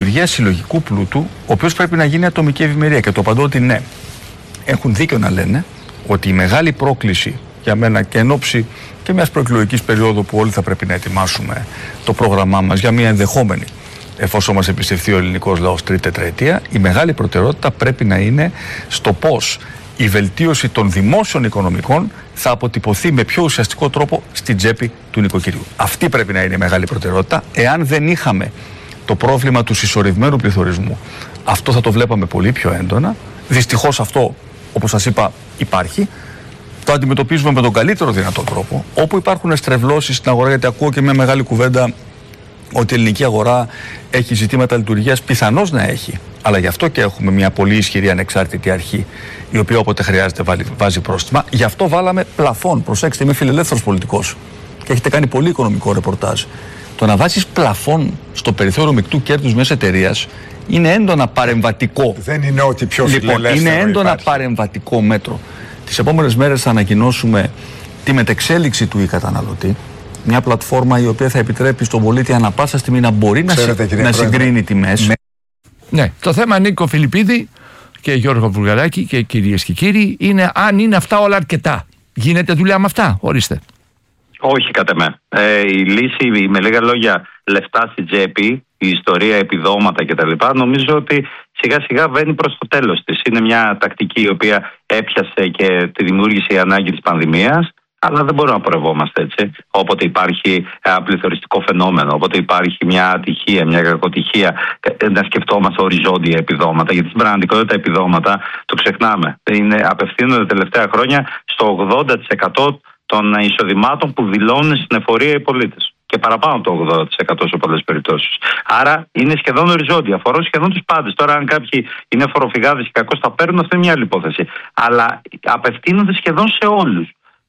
δημιουργία συλλογικού πλούτου, ο οποίος πρέπει να γίνει ατομική ευημερία. Και το απαντώ ότι ναι. Έχουν δίκιο να λένε ότι η μεγάλη πρόκληση για μένα και εν ώψη και μιας προεκλογικής περίοδου που όλοι θα πρέπει να ετοιμάσουμε το πρόγραμμά μας για μια ενδεχόμενη, εφόσον μας εμπιστευτεί ο ελληνικός λαός τρίτη τετραετία, η μεγάλη προτεραιότητα πρέπει να είναι στο πώς η βελτίωση των δημόσιων οικονομικών θα αποτυπωθεί με πιο ουσιαστικό τρόπο στην τσέπη του νοικοκυριού. Αυτή πρέπει να είναι η μεγάλη προτεραιότητα. Εάν δεν είχαμε το πρόβλημα του συσσωρευμένου πληθωρισμού, αυτό θα το βλέπαμε πολύ πιο έντονα. Δυστυχώς αυτό, όπως σας είπα, υπάρχει. Το αντιμετωπίζουμε με τον καλύτερο δυνατό τρόπο. Όπου υπάρχουν στρεβλώσεις στην αγορά, γιατί ακούω και μια μεγάλη κουβέντα ότι η ελληνική αγορά έχει ζητήματα λειτουργίας, πιθανώς να έχει. Αλλά γι' αυτό και έχουμε μια πολύ ισχυρή ανεξάρτητη αρχή, η οποία όποτε χρειάζεται βάζει πρόστιμα. Γι' αυτό βάλαμε πλαφόν. Προσέξτε, είμαι φιλελεύθερος πολιτικός και έχετε κάνει πολύ οικονομικό ρεπορτάζ. Το να βάζεις πλαφόν στο περιθώριο μεικτού κέρδους μιας εταιρείας είναι έντονα παρεμβατικό. Δεν είναι ότι πιο φιλελεύθερο είναι έντονα υπάρχει. παρεμβατικό μέτρο. Τις επόμενες μέρες θα ανακοινώσουμε τη μετεξέλιξη του e-καταναλωτή. Μια πλατφόρμα η οποία θα επιτρέπει στον πολίτη ανά πάσα στιγμή να μπορεί να συγκρίνει τιμές. Ναι, το θέμα, Νίκο Φιλιππίδη και Γιώργο Βουργαράκη και κυρίες και κύριοι, είναι αν είναι αυτά όλα αρκετά. Γίνεται δουλειά με αυτά, ορίστε. Όχι, κατά με. Η λύση, με λίγα λόγια, λεφτά στην τσέπη, η ιστορία, επιδόματα κτλ. Νομίζω ότι σιγά σιγά βαίνει προς το τέλος της. Είναι μια τακτική η οποία έπιασε και τη δημιούργησε η ανάγκη της πανδημίας. Αλλά δεν μπορούμε να πορευόμαστε έτσι. Όποτε υπάρχει πληθωριστικό φαινόμενο, όποτε υπάρχει μια ατυχία, μια κακοτυχία, να σκεφτόμαστε οριζόντια επιδόματα. Γιατί στην πραγματικότητα επιδόματα, το ξεχνάμε, απευθύνονται τα τελευταία χρόνια στο 80% των εισοδημάτων που δηλώνουν στην εφορία οι πολίτες. Και παραπάνω από το 80% σε πολλές περιπτώσεις. Άρα είναι σχεδόν οριζόντια. Αφορούν σχεδόν τους πάντες. Τώρα, αν κάποιοι είναι φοροφυγάδες και κακώς τα παίρνουν, αυτή είναι μια άλλη υπόθεση. Αλλά απευθύνονται σχεδόν σε όλους.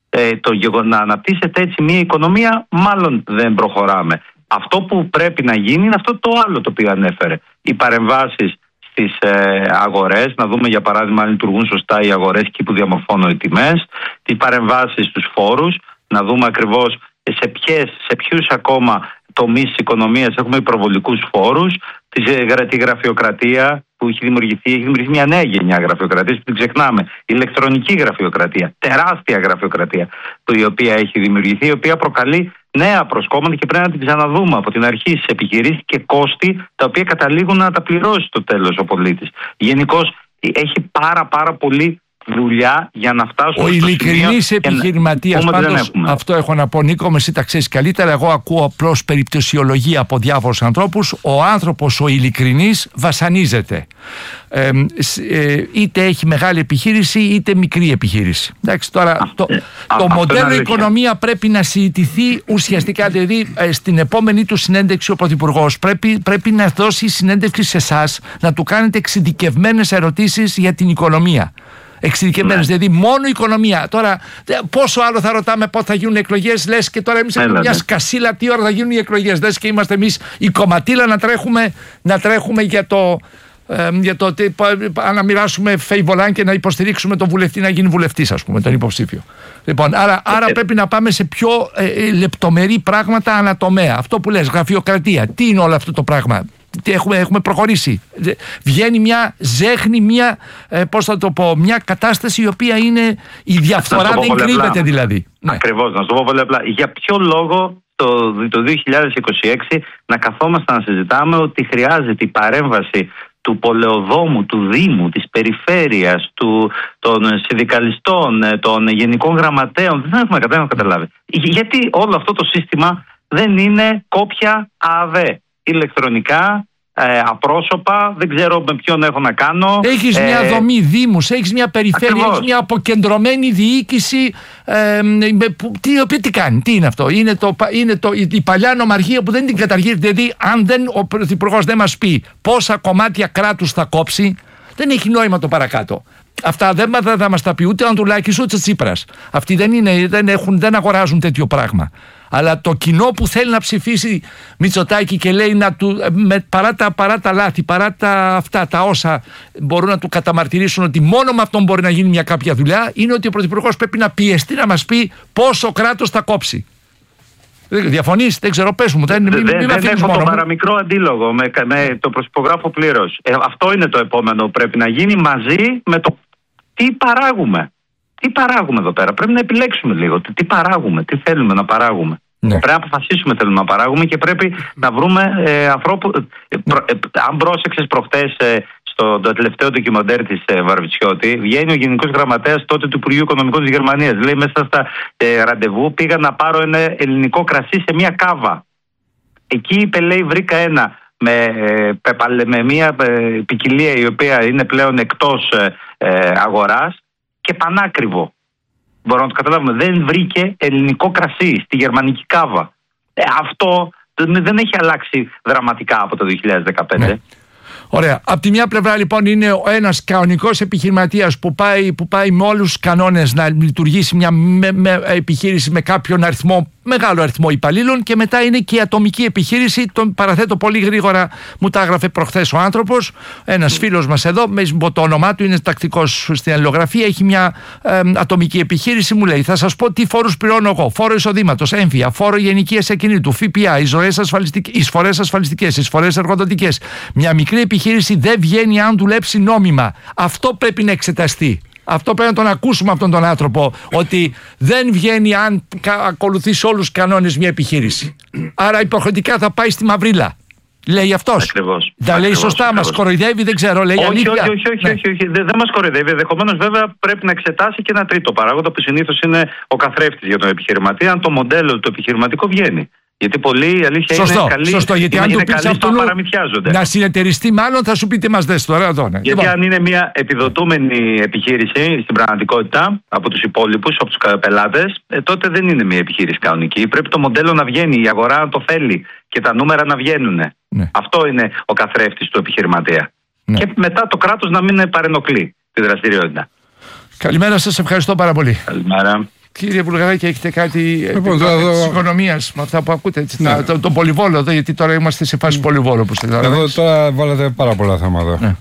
Να αναπτύσσεται έτσι μια οικονομία, μάλλον δεν προχωράμε. Αυτό που πρέπει να γίνει είναι αυτό το άλλο το οποίο ανέφερε. Οι παρεμβάσεις στις αγορές, να δούμε για παράδειγμα αν λειτουργούν σωστά οι αγορές εκεί που διαμορφώνουν οι τιμές, τις παρεμβάσεις στους φόρους, να δούμε ακριβώς σε ποιους ακόμα τομείς της οικονομίας έχουμε υπερβολικούς φόρους, τη γραφειοκρατία που έχει δημιουργηθεί μια νέα γενιά γραφειοκρατίας που την ξεχνάμε. Ηλεκτρονική γραφειοκρατία, τεράστια γραφειοκρατία η οποία έχει δημιουργηθεί, η οποία προκαλεί νέα προσκόμματα και πρέπει να την ξαναδούμε από την αρχή στις επιχειρήσεις και κόστη τα οποία καταλήγουν να τα πληρώσει στο τέλος ο πολίτης. Γενικώς έχει πάρα πολύ δουλειά για να φτάσουμε. Ο ειλικρινής επιχειρηματίας, πάντως, αυτό έχω να πω, Νίκο, με εσύ τα ξέρεις καλύτερα. Εγώ ακούω απλώς περιπτωσιολογία από διάφορους ανθρώπους. Ο άνθρωπος ο ειλικρινής βασανίζεται. Είτε έχει μεγάλη επιχείρηση είτε μικρή επιχείρηση. Εντάξει, τώρα το μοντέλο οικονομία πρέπει να συζητηθεί ουσιαστικά. Δηλαδή στην επόμενη του συνέντευξη ο Πρωθυπουργός πρέπει να δώσει συνέντευξη σε εσάς, να του κάνετε εξειδικευμένες ερωτήσεις για την οικονομία. Εξειδικευμένες, δηλαδή μόνο οικονομία. Τώρα, πόσο άλλο θα ρωτάμε πότε θα γίνουν εκλογές, λες και τώρα εμείς έχουμε μια σκασίλα τι ώρα θα γίνουν οι εκλογές. Λες και είμαστε εμείς η κομματίλα να τρέχουμε για το να μοιράσουμε φεϊβολάν και να υποστηρίξουμε τον βουλευτή να γίνει βουλευτής, ας πούμε, τον υποψήφιο. Λοιπόν, άρα πρέπει να πάμε σε πιο λεπτομερή πράγματα ανατομέα. Αυτό που λες, γραφειοκρατία. Τι είναι όλο αυτό το πράγμα? Έχουμε προχωρήσει. Βγαίνει πώς θα το πω, μια κατάσταση η οποία είναι η διαφθορά δεν κρύβεται δηλαδή. Ακριβώς, να σου το πω πολύ απλά. Για ποιο λόγο το 2026 να καθόμαστε να συζητάμε ότι χρειάζεται η παρέμβαση του πολεοδόμου, του Δήμου, της περιφέρειας, των συνδικαλιστών, των γενικών γραμματέων? Δεν έχουμε καταλάβει. Γιατί όλο αυτό το σύστημα δεν είναι κόπια ΑΔΕ. Ηλεκτρονικά, απρόσωπα, δεν ξέρω με ποιον έχω να κάνω. Έχεις μια δομή δήμους, έχεις μια περιφέρεια, έχεις μια αποκεντρωμένη διοίκηση. Τι κάνει, τι είναι αυτό? Είναι η παλιά νομαρχία που δεν την καταργεί. Δηλαδή, αν ο Πρωθυπουργός δεν μας πει πόσα κομμάτια κράτους θα κόψει, δεν έχει νόημα το παρακάτω. Αυτά δεν θα μας τα πει ούτε ο Ανδρουλάκης ούτε ο Τσίπρας. Αυτοί δεν αγοράζουν τέτοιο πράγμα. Αλλά το κοινό που θέλει να ψηφίσει Μητσοτάκη και λέει παρά τα λάθη, παρά τα όσα μπορούν να του καταμαρτυρήσουν ότι μόνο με αυτόν μπορεί να γίνει μια κάποια δουλειά, είναι ότι ο Πρωθυπουργός πρέπει να πιεστεί να μας πει πόσο κράτος θα κόψει. Διαφωνείς, δεν ξέρω, πες μου. Δεν έχω το παραμικρό αντίλογο. Το προσυπογράφω πλήρως. Αυτό είναι το επόμενο που πρέπει να γίνει μαζί με το τι παράγουμε. Τι παράγουμε εδώ πέρα. Πρέπει να επιλέξουμε λίγο. Τι παράγουμε, τι θέλουμε να παράγουμε. Ναι. Πρέπει να αποφασίσουμε θέλουμε να παράγουμε και πρέπει να βρούμε ανθρώπου. Αν πρόσεξες προχτές στο τελευταίο ντοκιμαντέρ της Βαρβιτσιώτη, βγαίνει ο Γενικός Γραμματέας τότε του Υπουργείου Οικονομικών της Γερμανίας. Λέει μέσα στα ραντεβού πήγα να πάρω ένα ελληνικό κρασί σε μια κάβα. Εκεί είπε, λέει, βρήκα ένα με μια ποικιλία η οποία είναι πλέον εκτός αγοράς και πανάκριβο. Μπορούμε να το καταλάβουμε. Δεν βρήκε ελληνικό κρασί στη γερμανική κάβα. Αυτό δεν έχει αλλάξει δραματικά από το 2015. Ναι. Ωραία. Από τη μια πλευρά λοιπόν είναι ένας κανονικός επιχειρηματίας που πάει με όλους τους κανόνες να λειτουργήσει μια επιχείρηση με κάποιον μεγάλο αριθμό υπαλλήλων, και μετά είναι και η ατομική επιχείρηση. Τον παραθέτω πολύ γρήγορα, μου τα έγραφε προχθές ο άνθρωπος, ένας φίλος μας εδώ, με το όνομά του, είναι τακτικός στην αλληλογραφία, έχει μια ατομική επιχείρηση. Μου λέει, θα σας πω τι φόρους πληρώνω εγώ: φόρο εισοδήματος, έμφυα, φόρο ενοικίας ακινήτου, ΦΠΑ, εισφορές ασφαλιστικές, εισφορές εργοδοτικές. Μια μικρή επιχείρηση δεν βγαίνει αν δουλέψει νόμιμα. Αυτό πρέπει να εξεταστεί. Αυτό πρέπει να τον ακούσουμε αυτόν τον άνθρωπο, ότι δεν βγαίνει αν ακολουθήσει όλους τους κανόνες μια επιχείρηση. Άρα υποχρεωτικά θα πάει στη μαυρίλα. Λέει αυτός. Ακριβώς. Τα λέει σωστά, μας κοροϊδεύει, δεν ξέρω, λέει αλήθεια. Όχι. Δεν μας κοροϊδεύει. Ενδεχομένως βέβαια πρέπει να εξετάσει και ένα τρίτο παράγοντα που συνήθως είναι ο καθρέφτης για τον επιχειρηματία, αν το μοντέλο του επιχειρηματικού βγαίνει. Γιατί πολλοί, η αλήθεια, είναι καλοί. Σωστό, γιατί αν του πεις αυτού να συνεταιριστεί, μάλλον θα σου πείτε μας δες τώρα εδώ. Ναι. Γιατί αν είναι μια επιδοτούμενη επιχείρηση στην πραγματικότητα από τους υπόλοιπους, από τους πελάτες, τότε δεν είναι μια επιχείρηση κανονική. Πρέπει το μοντέλο να βγαίνει, η αγορά να το θέλει και τα νούμερα να βγαίνουν. Ναι. Αυτό είναι ο καθρέφτης του επιχειρηματία. Ναι. Και μετά το κράτος να μην παρενοχλεί τη δραστηριότητα. Καλημέρα σας, ευχαριστώ πάρα πολύ. Καλημέρα. Κύριε Βουλγαράκη, έχετε κάτι της οικονομίας με αυτά που ακούτε, έτσι, ναι. Το πολυβόλο εδώ, γιατί τώρα είμαστε σε φάση πολυβόλο. Εδώ τώρα βάλατε πάρα πολλά θέματα. Ναι.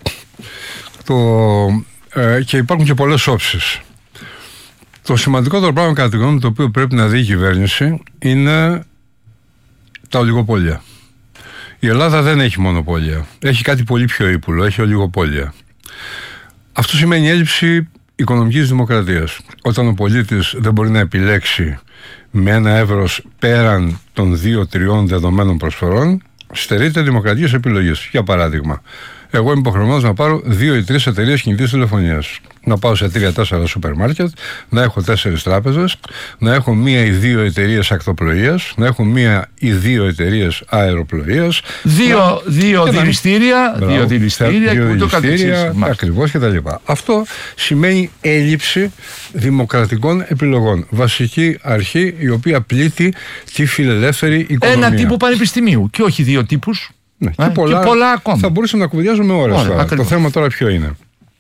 Και υπάρχουν και πολλές όψεις. Το σημαντικότερο πράγμα, κατά τη γνώμη μου, το οποίο πρέπει να δει η κυβέρνηση είναι τα ολιγοπόλια. Η Ελλάδα δεν έχει μονοπόλια. Έχει κάτι πολύ πιο ύπουλο, έχει ολιγοπόλια. Αυτό σημαίνει έλλειψη οικονομικής δημοκρατίας. Όταν ο πολίτης δεν μπορεί να επιλέξει με ένα εύρος πέραν των 2-3 δεδομένων προσφορών, στερείται δημοκρατικής επιλογής. Για παράδειγμα, εγώ είμαι υποχρεωμένος να πάρω 2 ή 3 εταιρείες κινητής τηλεφωνίας. Να πάω σε 3-4 σούπερ μάρκετ, να έχω 4 τράπεζες, να έχω 1 ή 2 εταιρείες ακτοπλοείας, να έχω 1 ή 2 εταιρείες αεροπλοείας. 2 δηληστήρια, 2 δηληστήρια και ούτω καθεξής. Ακριβώς κτλ. Αυτό σημαίνει έλλειψη δημοκρατικών επιλογών. Βασική αρχή η οποία πλήττει τη φιλελεύθερη οικονομία. Ένα τύπου πανεπιστημίου και όχι 2 τύπους. Ναι, και πολλά ακόμα. Θα μπορούσαμε να κουβεντιάζουμε ώρες τώρα. Το θέμα τώρα ποιο είναι?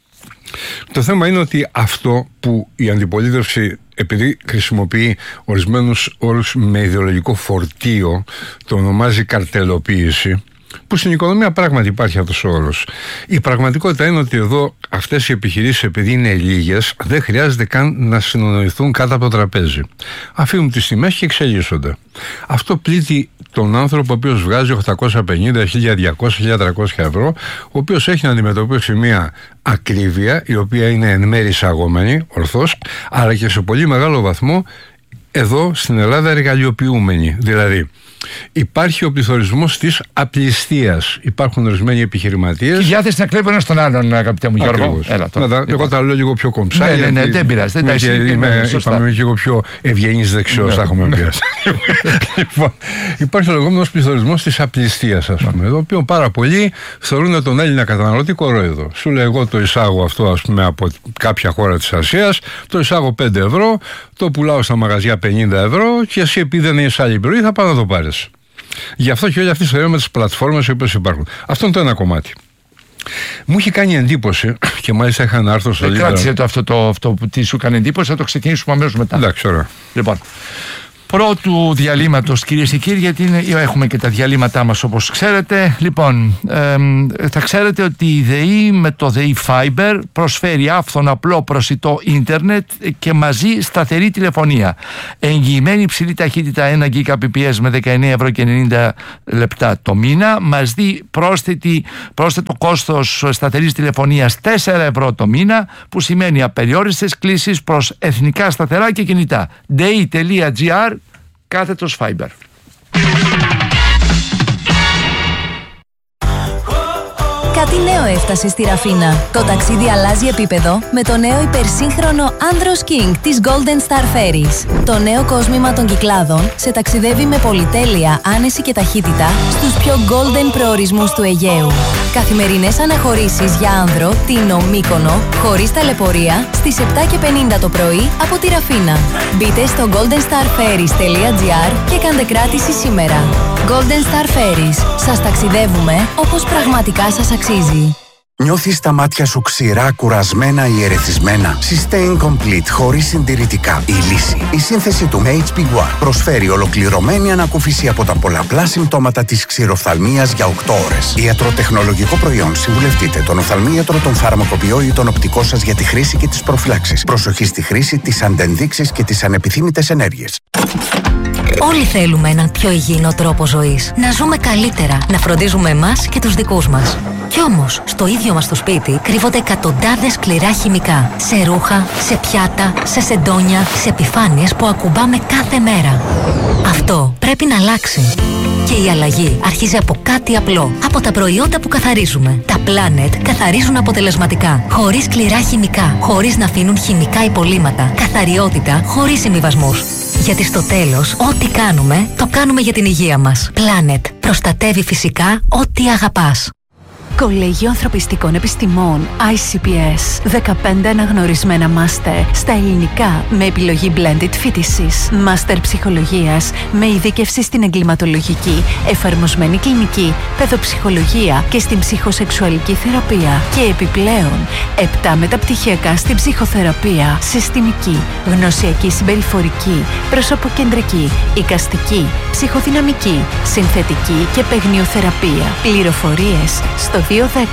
Το θέμα είναι ότι αυτό που η αντιπολίτευση, επειδή χρησιμοποιεί ορισμένους όρους με ιδεολογικό φορτίο, το ονομάζει καρτελοποίηση, που στην οικονομία πράγματι υπάρχει αυτός ο όρος. Η πραγματικότητα είναι ότι εδώ αυτές οι επιχειρήσεις, επειδή είναι λίγες, δεν χρειάζεται καν να συνονοηθούν κάτω από το τραπέζι. Αφήνουν τις τιμές και εξελίσσονται. Αυτό πλήττει τον άνθρωπο ο οποίος βγάζει 850, 1200, 1300 ευρώ, ο οποίος έχει να αντιμετωπίσει μια ακρίβεια η οποία είναι εν μέρει εισαγόμενη, ορθώς, αλλά και σε πολύ μεγάλο βαθμό εδώ στην Ελλάδα εργαλειοποιούμενη. Δηλαδή, υπάρχει ο πληθωρισμός της απληστίας. Υπάρχουν ορισμένοι επιχειρηματίες. Και η διάθεση να κλέβει ένας τον άλλον, αγαπητέ μου Γιώργο. Εγώ τα λέω λίγο πιο κομψά. Ναι, δεν πειράζει. Είπαμε λίγο πιο ευγενής δεξιός, θα έχουμε πει. Υπάρχει ο λεγόμενος πληθωρισμός της απληστίας, ας πούμε. Το οποίο πάρα πολλοί θεωρούν τον Έλληνα καταναλωτή κορόιδο. Σου λέει, εγώ το εισάγω αυτό, ας πούμε, από κάποια χώρα της Ασίας, το εισάγω 5 ευρώ, το πουλάω στα μαγαζιά 50 ευρώ και εσύ, επειδή δεν έχεις άλλη επιλογή, θα πάω να το πάρεις. Γι' αυτό και όλη αυτή η ιστορία με τις πλατφόρμες οι οποίες υπάρχουν. Αυτό είναι το ένα κομμάτι. Μου είχε κάνει εντύπωση και μάλιστα είχα ένα άρθρο στο Λίμπερο. Κράτησε αυτό που σου έκανε εντύπωση, θα το ξεκινήσουμε αμέσως μετά. Εντάξει, ωραία. Λοιπόν, Πρώτου διαλύματος, κυρίες και κύριοι, γιατί έχουμε και τα διαλύματά μας όπως ξέρετε. Λοιπόν, θα ξέρετε ότι η ΔΕΗ με το ΔΕΗ Fiber προσφέρει άφθονο, απλό, προσιτό ίντερνετ και μαζί σταθερή τηλεφωνία. Εγγυημένη υψηλή ταχύτητα 1 Gbps με 19,90 € το μήνα. Μας δει πρόσθετο κόστος σταθερής τηλεφωνίας 4 € το μήνα, που σημαίνει απεριόριστες κλήσεις προς εθνικά σταθερά και κινητά. dei.gr/Fiber. Κάτι νέο έφτασε στη Ραφίνα. Το ταξίδι αλλάζει επίπεδο με το νέο υπερσύγχρονο Andros King της Golden Star Ferries. Το νέο κόσμημα των Κυκλάδων σε ταξιδεύει με πολυτέλεια, άνεση και ταχύτητα στους πιο golden προορισμούς του Αιγαίου. Καθημερινές αναχωρήσεις για άνδρο, Τίνο, Μύκονο, χωρίς ταλαιπωρία, στις 7:50 το πρωί από τη Ραφίνα. Μπείτε στο goldenstarferries.gr και κάντε κράτηση σήμερα. Golden Star Ferries. Σας ταξιδεύουμε όπως πραγματικά σας αξίζει. Νιώθεις τα μάτια σου ξηρά, κουρασμένα ή ερεθισμένα? Sustain Complete χωρίς συντηρητικά. Η λύση. Η σύνθεση του HP One προσφέρει ολοκληρωμένη ανακούφιση από τα πολλαπλά συμπτώματα της ξηροφθαλμίας για 8 ώρες. Ιατροτεχνολογικό προϊόν. Συμβουλευτείτε τον οφθαλμίατρο, τον φαρμακοποιό ή τον οπτικό σας για τη χρήση και τις προφυλάξεις. Προσοχή στη χρήση, τις αντενδείξεις και τις ανεπιθύμητες ενέργειες. Όλοι θέλουμε έναν πιο υγιεινό τρόπο ζωής. Να ζούμε καλύτερα, να φροντίζουμε εμάς και τους δικούς μας. Κι όμως, στο ίδιο μας το σπίτι κρύβονται εκατοντάδες σκληρά χημικά. Σε ρούχα, σε πιάτα, σε σεντόνια, σε επιφάνειες που ακουμπάμε κάθε μέρα. Αυτό πρέπει να αλλάξει. Και η αλλαγή αρχίζει από κάτι απλό. Από τα προϊόντα που καθαρίζουμε. Τα Planet καθαρίζουν αποτελεσματικά. Χωρίς σκληρά χημικά. Χωρίς να αφήνουν χημικά υπολείμματα. Καθαριότητα χωρίς συμβιβασμούς. Γιατί στο τέλος, ό,τι κάνουμε, το κάνουμε για την υγεία μας. Planet. Προστατεύει φυσικά ό,τι αγαπάς. Κολέγιο Ανθρωπιστικών Επιστημών ICPS. 15 αναγνωρισμένα μάστερ στα ελληνικά με επιλογή blended φοιτησης. Μάστερ ψυχολογίας με ειδίκευση στην εγκληματολογική, εφαρμοσμένη κλινική, παιδοψυχολογία και στην ψυχοσεξουαλική θεραπεία. Και επιπλέον 7 μεταπτυχιακά στην ψυχοθεραπεία, συστημική, γνωσιακή συμπεριφορική, προσωποκεντρική, εικαστική, ψυχοδυναμική, συνθετική και παιγνιοθεραπεία. Πληροφορίες στο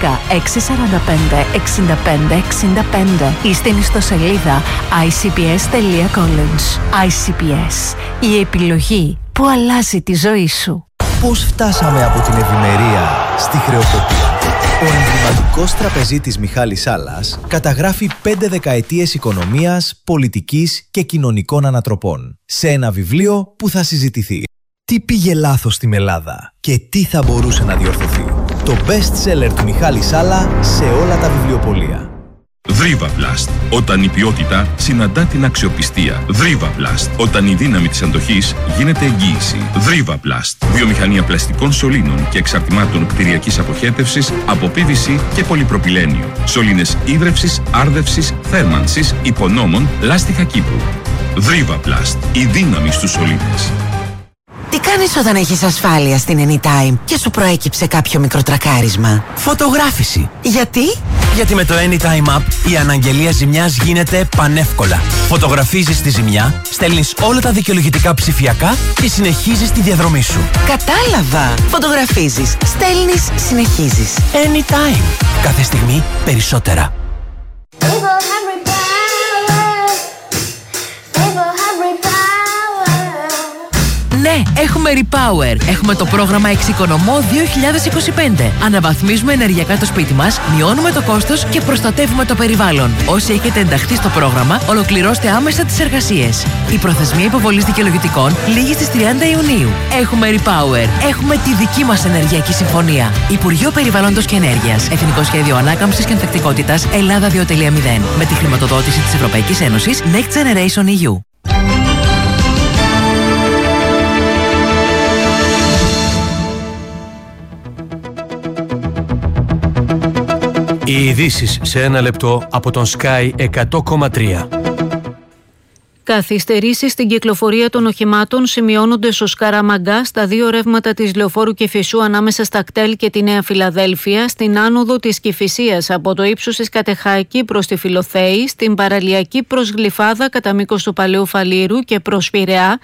210-645-65-65 ή στην ιστοσελίδα icps.college. ICPS. Η επιλογή που αλλάζει τη ζωή σου. Πώς φτάσαμε από την ευημερία στη χρεοκοπία? Ο εμβληματικός τραπεζίτης Μιχάλης Σάλλας καταγράφει 5 δεκαετίες οικονομίας, πολιτικής και κοινωνικών ανατροπών σε ένα βιβλίο που θα συζητηθεί. Τι πήγε λάθος στην Ελλάδα και τι θα μπορούσε να διορθωθεί? Το best seller του Μιχάλη Σάλλα σε όλα τα βιβλιοπωλεία. Δρίβαβλαστ. Όταν η ποιότητα συναντά την αξιοπιστία. Δρίβαβλαστ. Όταν η δύναμη της αντοχής γίνεται εγγύηση. Δρίβαβλαστ. Βιομηχανία πλαστικών σωλήνων και εξαρτημάτων κτηριακής αποχέτευσης από PVC και πολυπροπυλένιο. Σωλήνες ίδρευσης, άρδευσης, θέρμανσης, υπονόμων, λάστιχα κήπου. Δρίβαβλαστ. Η δύναμη στους σωλήνες. Τι κάνεις όταν έχεις ασφάλεια στην Anytime και σου προέκυψε κάποιο μικροτρακάρισμα? Φωτογράφηση. Γιατί? Γιατί με το Anytime App η αναγγελία ζημιάς γίνεται πανεύκολα. Φωτογραφίζεις τη ζημιά, στέλνεις όλα τα δικαιολογητικά ψηφιακά και συνεχίζεις τη διαδρομή σου. Κατάλαβα. Φωτογραφίζεις, στέλνεις, συνεχίζεις. Anytime. Κάθε στιγμή περισσότερα. Ναι, έχουμε Repower. Έχουμε το πρόγραμμα Εξοικονομώ 2025. Αναβαθμίζουμε ενεργειακά το σπίτι μας, μειώνουμε το κόστος και προστατεύουμε το περιβάλλον. Όσοι έχετε ενταχθεί στο πρόγραμμα, ολοκληρώστε άμεσα τις εργασίες. Η προθεσμία υποβολής δικαιολογητικών λήγει στις 30 Ιουνίου. Έχουμε Repower. Έχουμε τη δική μας ενεργειακή συμφωνία. Υπουργείο Περιβάλλοντος και Ενέργειας. Εθνικό Σχέδιο Ανάκαμψης και Ανθεκτικότητας Ελλάδα 2.0. Με τη χρηματοδότηση της Ευρωπαϊκής Ένωσης Next Generation EU. Οι ειδήσεις σε ένα λεπτό από τον Sky 100,3. Καθυστερήσεις στην κυκλοφορία των οχημάτων σημειώνονται στο Σκαραμαγκά, στα δύο ρεύματα της Λεωφόρου Κηφισού ανάμεσα στα κτέλ και τη Νέα Φιλαδέλφια, στην άνοδο της Κηφισίας από το ύψος της Κατεχάκη προς τη Φιλοθέη, στην παραλιακή προς Γλυφάδα κατά μήκος του Παλαιού Φαλήρου και προς Πειραιά,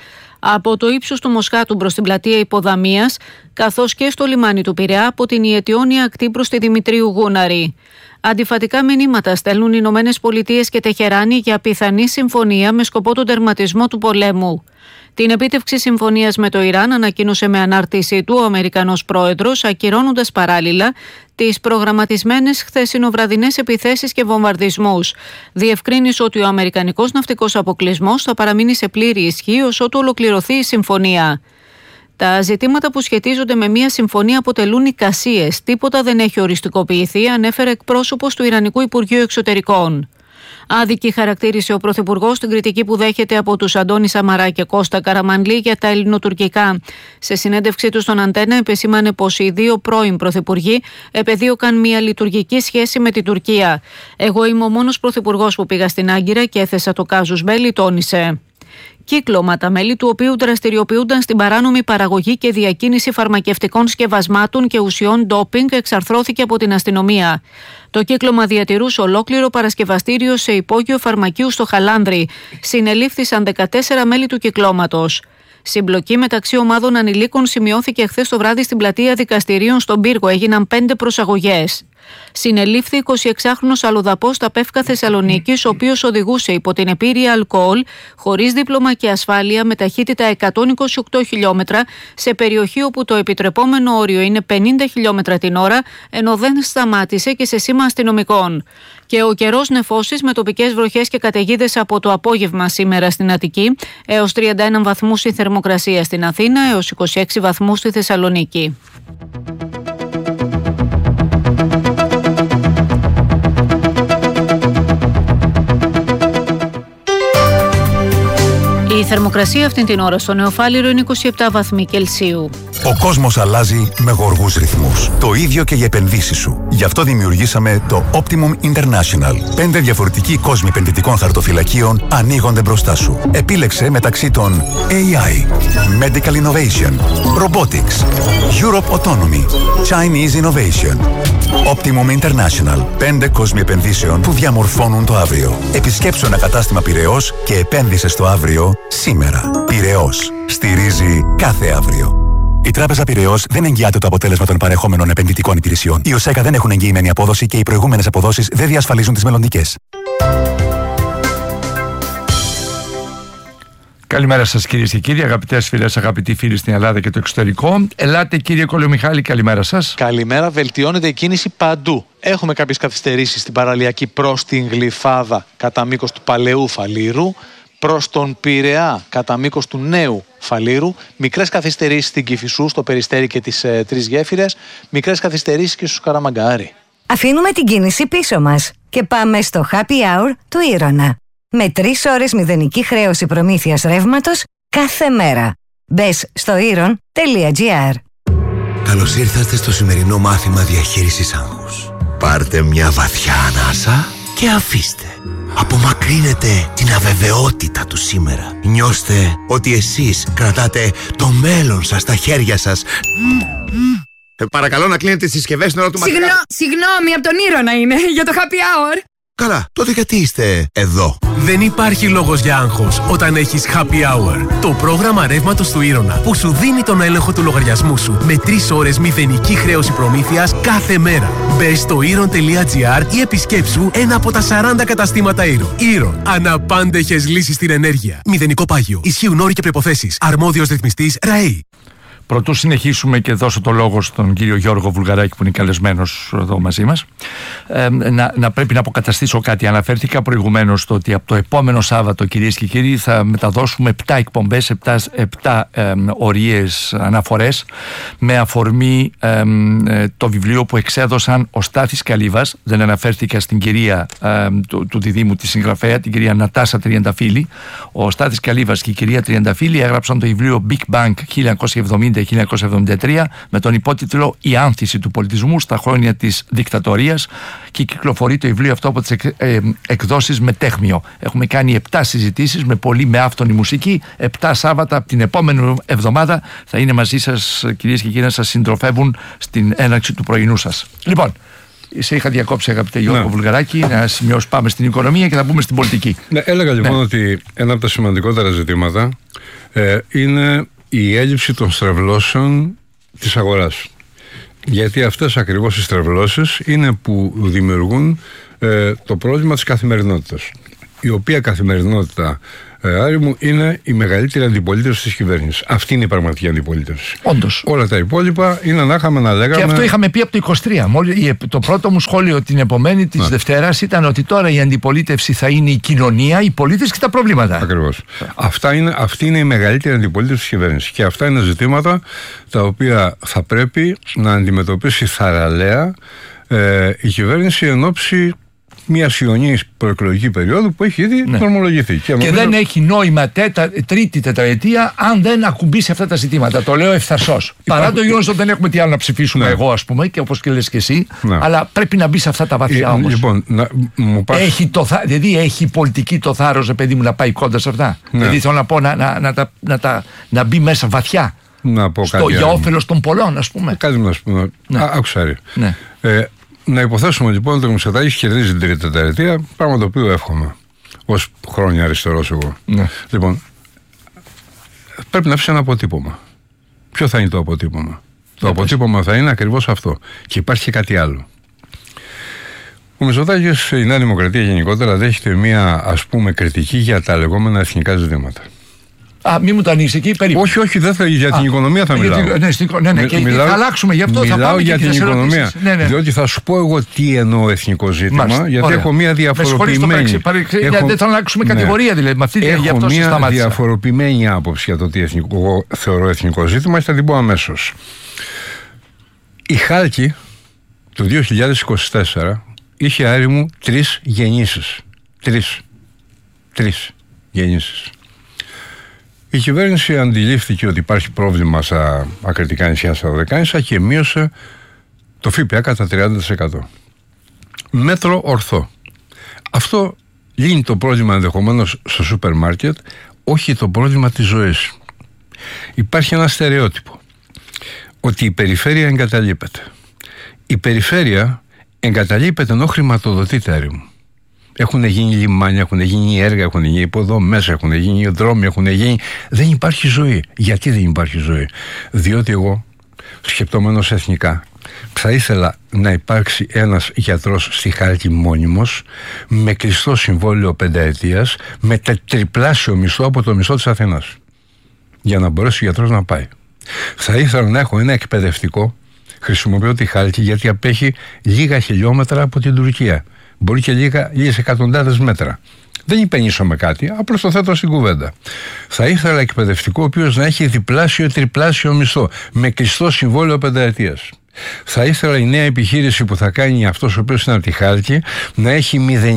από το ύψος του Μοσχάτου προς την πλατεία Υποδαμίας, καθώς και στο λιμάνι του Πειραιά από την Ιετιώνια ακτή προς τη Δημητρίου Γούναρη. Αντιφατικά μηνύματα στέλνουν οι Ηνωμένες Πολιτείες και Τεχεράνη για πιθανή συμφωνία με σκοπό τον τερματισμό του πολέμου. Την επίτευξη συμφωνίας με το Ιράν ανακοίνωσε με ανάρτησή του ο Αμερικανός πρόεδρος, ακυρώνοντας παράλληλα τις προγραμματισμένες χθεσινοβραδινές επιθέσεις και βομβαρδισμούς. Διευκρίνησε ότι ο αμερικανικός ναυτικός αποκλεισμός θα παραμείνει σε πλήρη ισχύ ως ότου ολοκληρωθεί η συμφωνία. Τα ζητήματα που σχετίζονται με μια συμφωνία αποτελούν εικασίες. Τίποτα δεν έχει οριστικοποιηθεί, ανέφερε εκπρόσωπος του Ιρανικού Υπουργείου Εξωτερικών. Άδικη χαρακτήρισε ο Πρωθυπουργός την κριτική που δέχεται από τους Αντώνη Σαμαρά και Κώστα Καραμανλή για τα ελληνοτουρκικά. Σε συνέντευξή του στον Αντένα, επεσήμανε πως οι δύο πρώην πρωθυπουργοί επεδίωκαν μια λειτουργική σχέση με την Τουρκία. Εγώ είμαι ο μόνος πρωθυπουργός που πήγα στην Άγκυρα και έθεσα το κάζους μπέλι, τόνισε. Κύκλωμα, τα μέλη του οποίου δραστηριοποιούνταν στην παράνομη παραγωγή και διακίνηση φαρμακευτικών σκευασμάτων και ουσιών ντόπινγκ, εξαρθρώθηκε από την αστυνομία. Το κύκλωμα διατηρούσε ολόκληρο παρασκευαστήριο σε υπόγειο φαρμακείου στο Χαλάνδρι. Συνελήφθησαν 14 μέλη του κυκλώματος. Συμπλοκή μεταξύ ομάδων ανηλίκων σημειώθηκε χθες το βράδυ στην πλατεία δικαστηρίων στον Πύργο. Έγιναν 5 προσαγωγές. Συνελήφθη 26χρονος αλλοδαπός στα Πεύκα Θεσσαλονίκης, ο οποίος οδηγούσε υπό την επίρρεια αλκοόλ, χωρίς δίπλωμα και ασφάλεια, με ταχύτητα 128 χιλιόμετρα σε περιοχή όπου το επιτρεπόμενο όριο είναι 50 χιλιόμετρα την ώρα, ενώ δεν σταμάτησε και σε σήμα αστυνομικών. Και ο καιρός νεφώσεις με τοπικές βροχές και καταιγίδες από το απόγευμα σήμερα στην Αττική, έως 31 βαθμούς η θερμοκρασία στην Αθήνα, έως 26 βαθμούς στη Θεσσαλονίκη. Η θερμοκρασία αυτήν την ώρα στο Νεοφάλιρο είναι 27 βαθμοί Κελσίου. Ο κόσμος αλλάζει με γοργούς ρυθμούς. Το ίδιο και οι επενδύσεις σου. Γι' αυτό δημιουργήσαμε το Optimum International. 5 διαφορετικοί κόσμοι επενδυτικών χαρτοφυλακίων ανοίγονται μπροστά σου. Επίλεξε μεταξύ των AI, Medical Innovation, Robotics, Europe Autonomy, Chinese Innovation. Optimum International. 5 κόσμοι επενδύσεων που διαμορφώνουν το αύριο. Επισκέψου ένα κατάστημα Πειραιώς και επένδυσε στο αύριο σήμερα. Πειραιώς. Στηρίζει κάθε αύριο. Η Τράπεζα Πειραιώς δεν εγγυάται το αποτέλεσμα των παρεχόμενων επενδυτικών υπηρεσιών. Οι ΟΣΕΚΑ δεν έχουν εγγυημένη απόδοση και οι προηγούμενες αποδόσεις δεν διασφαλίζουν τις μελλοντικές. Καλημέρα σας κυρίες και κύριοι, αγαπητές φίλες, αγαπητοί φίλοι στην Ελλάδα και το εξωτερικό. Ελάτε κύριε Κολομιχάλη, καλημέρα σας. Καλημέρα, βελτιώνεται η κίνηση παντού. Έχουμε κάποιες καθυστερήσεις στην παραλιακή προς την Γλυφάδα κατά μήκος του Παλαιού Φαλήρου, προς τον Πειραιά κατά μήκος του Νέου Φαλήρου, μικρές καθυστερήσεις στην Κηφισού, στο Περιστέρι και τις Τρεις Γέφυρες, μικρές καθυστερήσεις και στους Καραμαγκάρι. Αφήνουμε την κίνηση πίσω μας και πάμε στο Happy Hour του Ήρωνα. Με 3 ώρες μηδενική χρέωση προμήθειας ρεύματος κάθε μέρα. Μπες στο iron.gr. Καλώς ήρθατε στο σημερινό μάθημα διαχείρισης άγχους. Πάρτε μια βαθιά ανάσα και αφήστε. Απομακρύνετε την αβεβαιότητα του σήμερα. Νιώστε ότι εσείς κρατάτε το μέλλον σας στα χέρια σας. Παρακαλώ να κλείνετε τις συσκευές στην ώρα του μαθήματος. Συγγνώμη, από τον Ήρωνα είναι, για το happy hour. Καλά, τότε γιατί είστε εδώ? Δεν υπάρχει λόγος για άγχος όταν έχεις Happy Hour. Το πρόγραμμα ρεύματος του Ήρωνα που σου δίνει τον έλεγχο του λογαριασμού σου με 3 ώρες μηδενική χρέωση προμήθειας κάθε μέρα. Μπες στο iron.gr ή επισκέψου ένα από τα 40 καταστήματα Iron. Iron. Αναπάντεχες λύσεις στην ενέργεια. Μηδενικό πάγιο. Ισχύουν όροι και προϋποθέσεις. Αρμόδιος ρυθμιστής ΡΑΕΗ. Πρωτού συνεχίσουμε και δώσω το λόγο στον κύριο Γιώργο Βουλγαράκη που είναι καλεσμένος εδώ μαζί μας, να πρέπει να αποκαταστήσω κάτι. Αναφέρθηκα προηγουμένως στο ότι από το επόμενο Σάββατο, κυρίες και κύριοι, θα μεταδώσουμε 7 εκπομπές, 7 ορίες αναφορές με αφορμή το βιβλίο που εξέδωσαν ο Στάθης Καλύβας. Δεν αναφέρθηκα στην κυρία του διδήμου τη συγγραφέα, την κυρία Νατάσα Τριανταφύλλη. Ο Στάθης Καλύβας και η κυρία Τριανταφύλλη έγραψαν το βιβλίο Big Bang 1970-1973 με τον υπότιτλο «Η άνθηση του πολιτισμού στα χρόνια της δικτατορίας» και κυκλοφορεί το βιβλίο αυτό από τις εκδόσεις Μετέχμιο. Έχουμε κάνει 7 συζητήσεις με πολύ με άφθονη μουσική. 7 Σάββατα από την επόμενη εβδομάδα θα είναι μαζί σας, κυρίες και κύριοι, να σας συντροφεύουν στην έναρξη του πρωινού σας. Λοιπόν, Σε είχα διακόψει, αγαπητέ Γιώργο Βουλγαράκη, να σημειώσω, πάμε στην οικονομία και να μπούμε στην πολιτική. Ναι, έλεγα λοιπόν ότι ένα από τα σημαντικότερα ζητήματα είναι η έλλειψη των στρεβλώσεων της αγοράς. Γιατί αυτές ακριβώς οι στρεβλώσεις είναι που δημιουργούν το πρόβλημα της καθημερινότητας. Η οποία καθημερινότητα, Άρη μου, είναι η μεγαλύτερη αντιπολίτευση της κυβέρνησης. Αυτή είναι η πραγματική αντιπολίτευση. Όντως. Όλα τα υπόλοιπα είναι να είχαμε να λέγαμε. Και αυτό είχαμε πει από το 23. Το πρώτο μου σχόλιο την επομένη της Δευτέρας ήταν ότι τώρα η αντιπολίτευση θα είναι η κοινωνία, οι πολίτες και τα προβλήματα. Ακριβώς. Αυτή είναι η μεγαλύτερη αντιπολίτευση της κυβέρνησης. Και αυτά είναι ζητήματα τα οποία θα πρέπει να αντιμετωπίσει θαραλέα η κυβέρνηση εν ώψη μια ιονή προεκλογική περίοδου που έχει ήδη δρομολογηθεί. Και δεν έχει νόημα τρίτη τετραετία αν δεν ακουμπήσει αυτά τα ζητήματα. Το λέω ευθαρσώς. Παρά το γεγονός ότι δεν έχουμε τι άλλο να ψηφίσουμε, εγώ ας πούμε, και όπως και λες και εσύ, αλλά πρέπει να μπει σε αυτά τα βαθιά όμως. Λοιπόν, δηλαδή έχει πολιτική το θάρρος, παιδί μου, να πάει κοντά σε αυτά. Δηλαδή θέλω να πω να μπει μέσα βαθιά. Να πω κάτι για όφελος των πολλών, ας πούμε. Κάτι να σου πω. Άκουσα. Να υποθέσουμε λοιπόν ότι ο Μητσοτάκης κερδίζει την τρίτη τετραετία, πράγμα το οποίο εύχομαι ως χρόνια αριστερός εγώ. Λοιπόν, πρέπει να αφήσει ένα αποτύπωμα. Ποιο θα είναι το αποτύπωμα? Το αποτύπωμα θα είναι ακριβώς αυτό. Και υπάρχει και κάτι άλλο. Ο Μητσοτάκης, η Νέα Δημοκρατία γενικότερα, δέχεται μια, ας πούμε, κριτική για τα λεγόμενα εθνικά ζητήματα. Μη μου το ανοίξει εκεί περίπου. Όχι, δεν θα, για την οικονομία θα μιλάω. Ναι, και θα αλλάξουμε, γι' αυτό θα πάμε για την οικονομία. Διότι θα σου πω εγώ τι εννοώ εθνικό ζήτημα, γιατί έχω μια διαφοροποιημένη. Δεν θα αλλάξουμε κατηγορία δηλαδή. Έχω μια διαφοροποιημένη άποψη για το τι εγώ θεωρώ εθνικό ζήτημα και θα την πω αμέσως. Η Χάλκη το 2024 είχε, Άρη μου, 3 γεννήσεις. 3 γεννήσεις. Η κυβέρνηση αντιλήφθηκε ότι υπάρχει πρόβλημα στα ακριτικά νησιά, στα Δωδεκάνησα και μείωσε το ΦΠΑ κατά 30%. Μέτρο ορθό. Αυτό λύνει το πρόβλημα ενδεχομένως στο σούπερ μάρκετ, όχι το πρόβλημα της ζωής. Υπάρχει ένα στερεότυπο ότι η περιφέρεια εγκαταλείπεται. Η περιφέρεια εγκαταλείπεται ενώ χρηματοδοτείται, Άρη μου. Έχουν γίνει λιμάνια, έχουν γίνει έργα, έχουν γίνει υποδομές, έχουν γίνει δρόμοι, έχουν γίνει. Δεν υπάρχει ζωή. Γιατί δεν υπάρχει ζωή? Διότι εγώ, σκεπτόμενος εθνικά, θα ήθελα να υπάρξει ένας γιατρός στη Χάλκη μόνιμος, με κλειστό συμβόλαιο 5 ετίας, με τριπλάσιο μισθό από το μισθό της Αθηνάς. Για να μπορέσει ο γιατρός να πάει. Θα ήθελα να έχω ένα εκπαιδευτικό. Χρησιμοποιώ τη Χάλκη γιατί απέχει λίγα χιλιόμετρα από την Τουρκία. Μπορεί και λίγες εκατοντάδες μέτρα. Δεν υπενήσωμαι κάτι, απλώς το θέτω στην κουβέντα. Θα ήθελα εκπαιδευτικό ο οποίος να έχει διπλάσιο ή τριπλάσιο μισθό, με κλειστό συμβόλαιο 5 ετίας. Θα ήθελα η νέα επιχείρηση που θα κάνει αυτός ο οποίος είναι από τη Χάλκη να έχει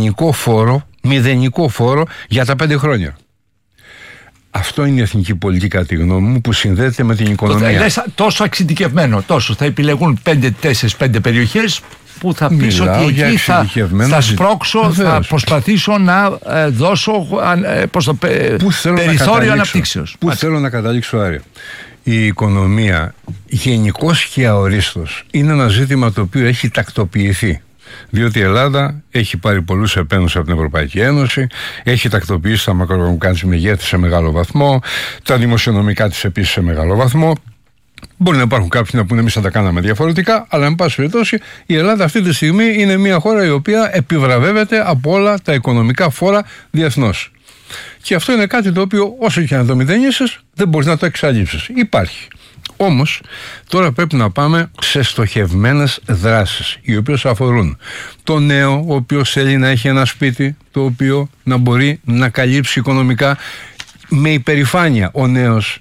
μηδενικό φόρο για τα 5 χρόνια. Αυτό είναι η εθνική πολιτική, κατά τη γνώμη μου, που συνδέεται με την οικονομία. Λες τόσο εξειδικευμένο, τόσο. Θα επιλεγούν 5 περιοχές που θα πεις ότι εκεί θα σπρώξω, θα προσπαθήσω να δώσω περιθώριο αναπτύξεως. Πού θέλω να καταλήξω, Άρη? Η οικονομία γενικώς και αορίστως είναι ένα ζήτημα το οποίο έχει τακτοποιηθεί. Διότι η Ελλάδα έχει πάρει πολλούς επένους από την Ευρωπαϊκή Ένωση, έχει τακτοποιήσει τα μακροοικονομικά της μεγέθη σε μεγάλο βαθμό, τα δημοσιονομικά της επίσης σε μεγάλο βαθμό. Μπορεί να υπάρχουν κάποιοι να πούνε εμείς θα τα κάναμε διαφορετικά, αλλά εν πάση περιπτώσει η Ελλάδα αυτή τη στιγμή είναι μια χώρα η οποία επιβραβεύεται από όλα τα οικονομικά φόρα διεθνώς. Και αυτό είναι κάτι το οποίο όσο και να το μηδενίσεις δεν μπορείς να το εξαλείψεις. Υπάρχει. Όμως τώρα πρέπει να πάμε σε στοχευμένες δράσεις οι οποίες αφορούν το νέο ο οποίος θέλει να έχει ένα σπίτι το οποίο να μπορεί να καλύψει οικονομικά με υπερηφάνεια. Ο νέος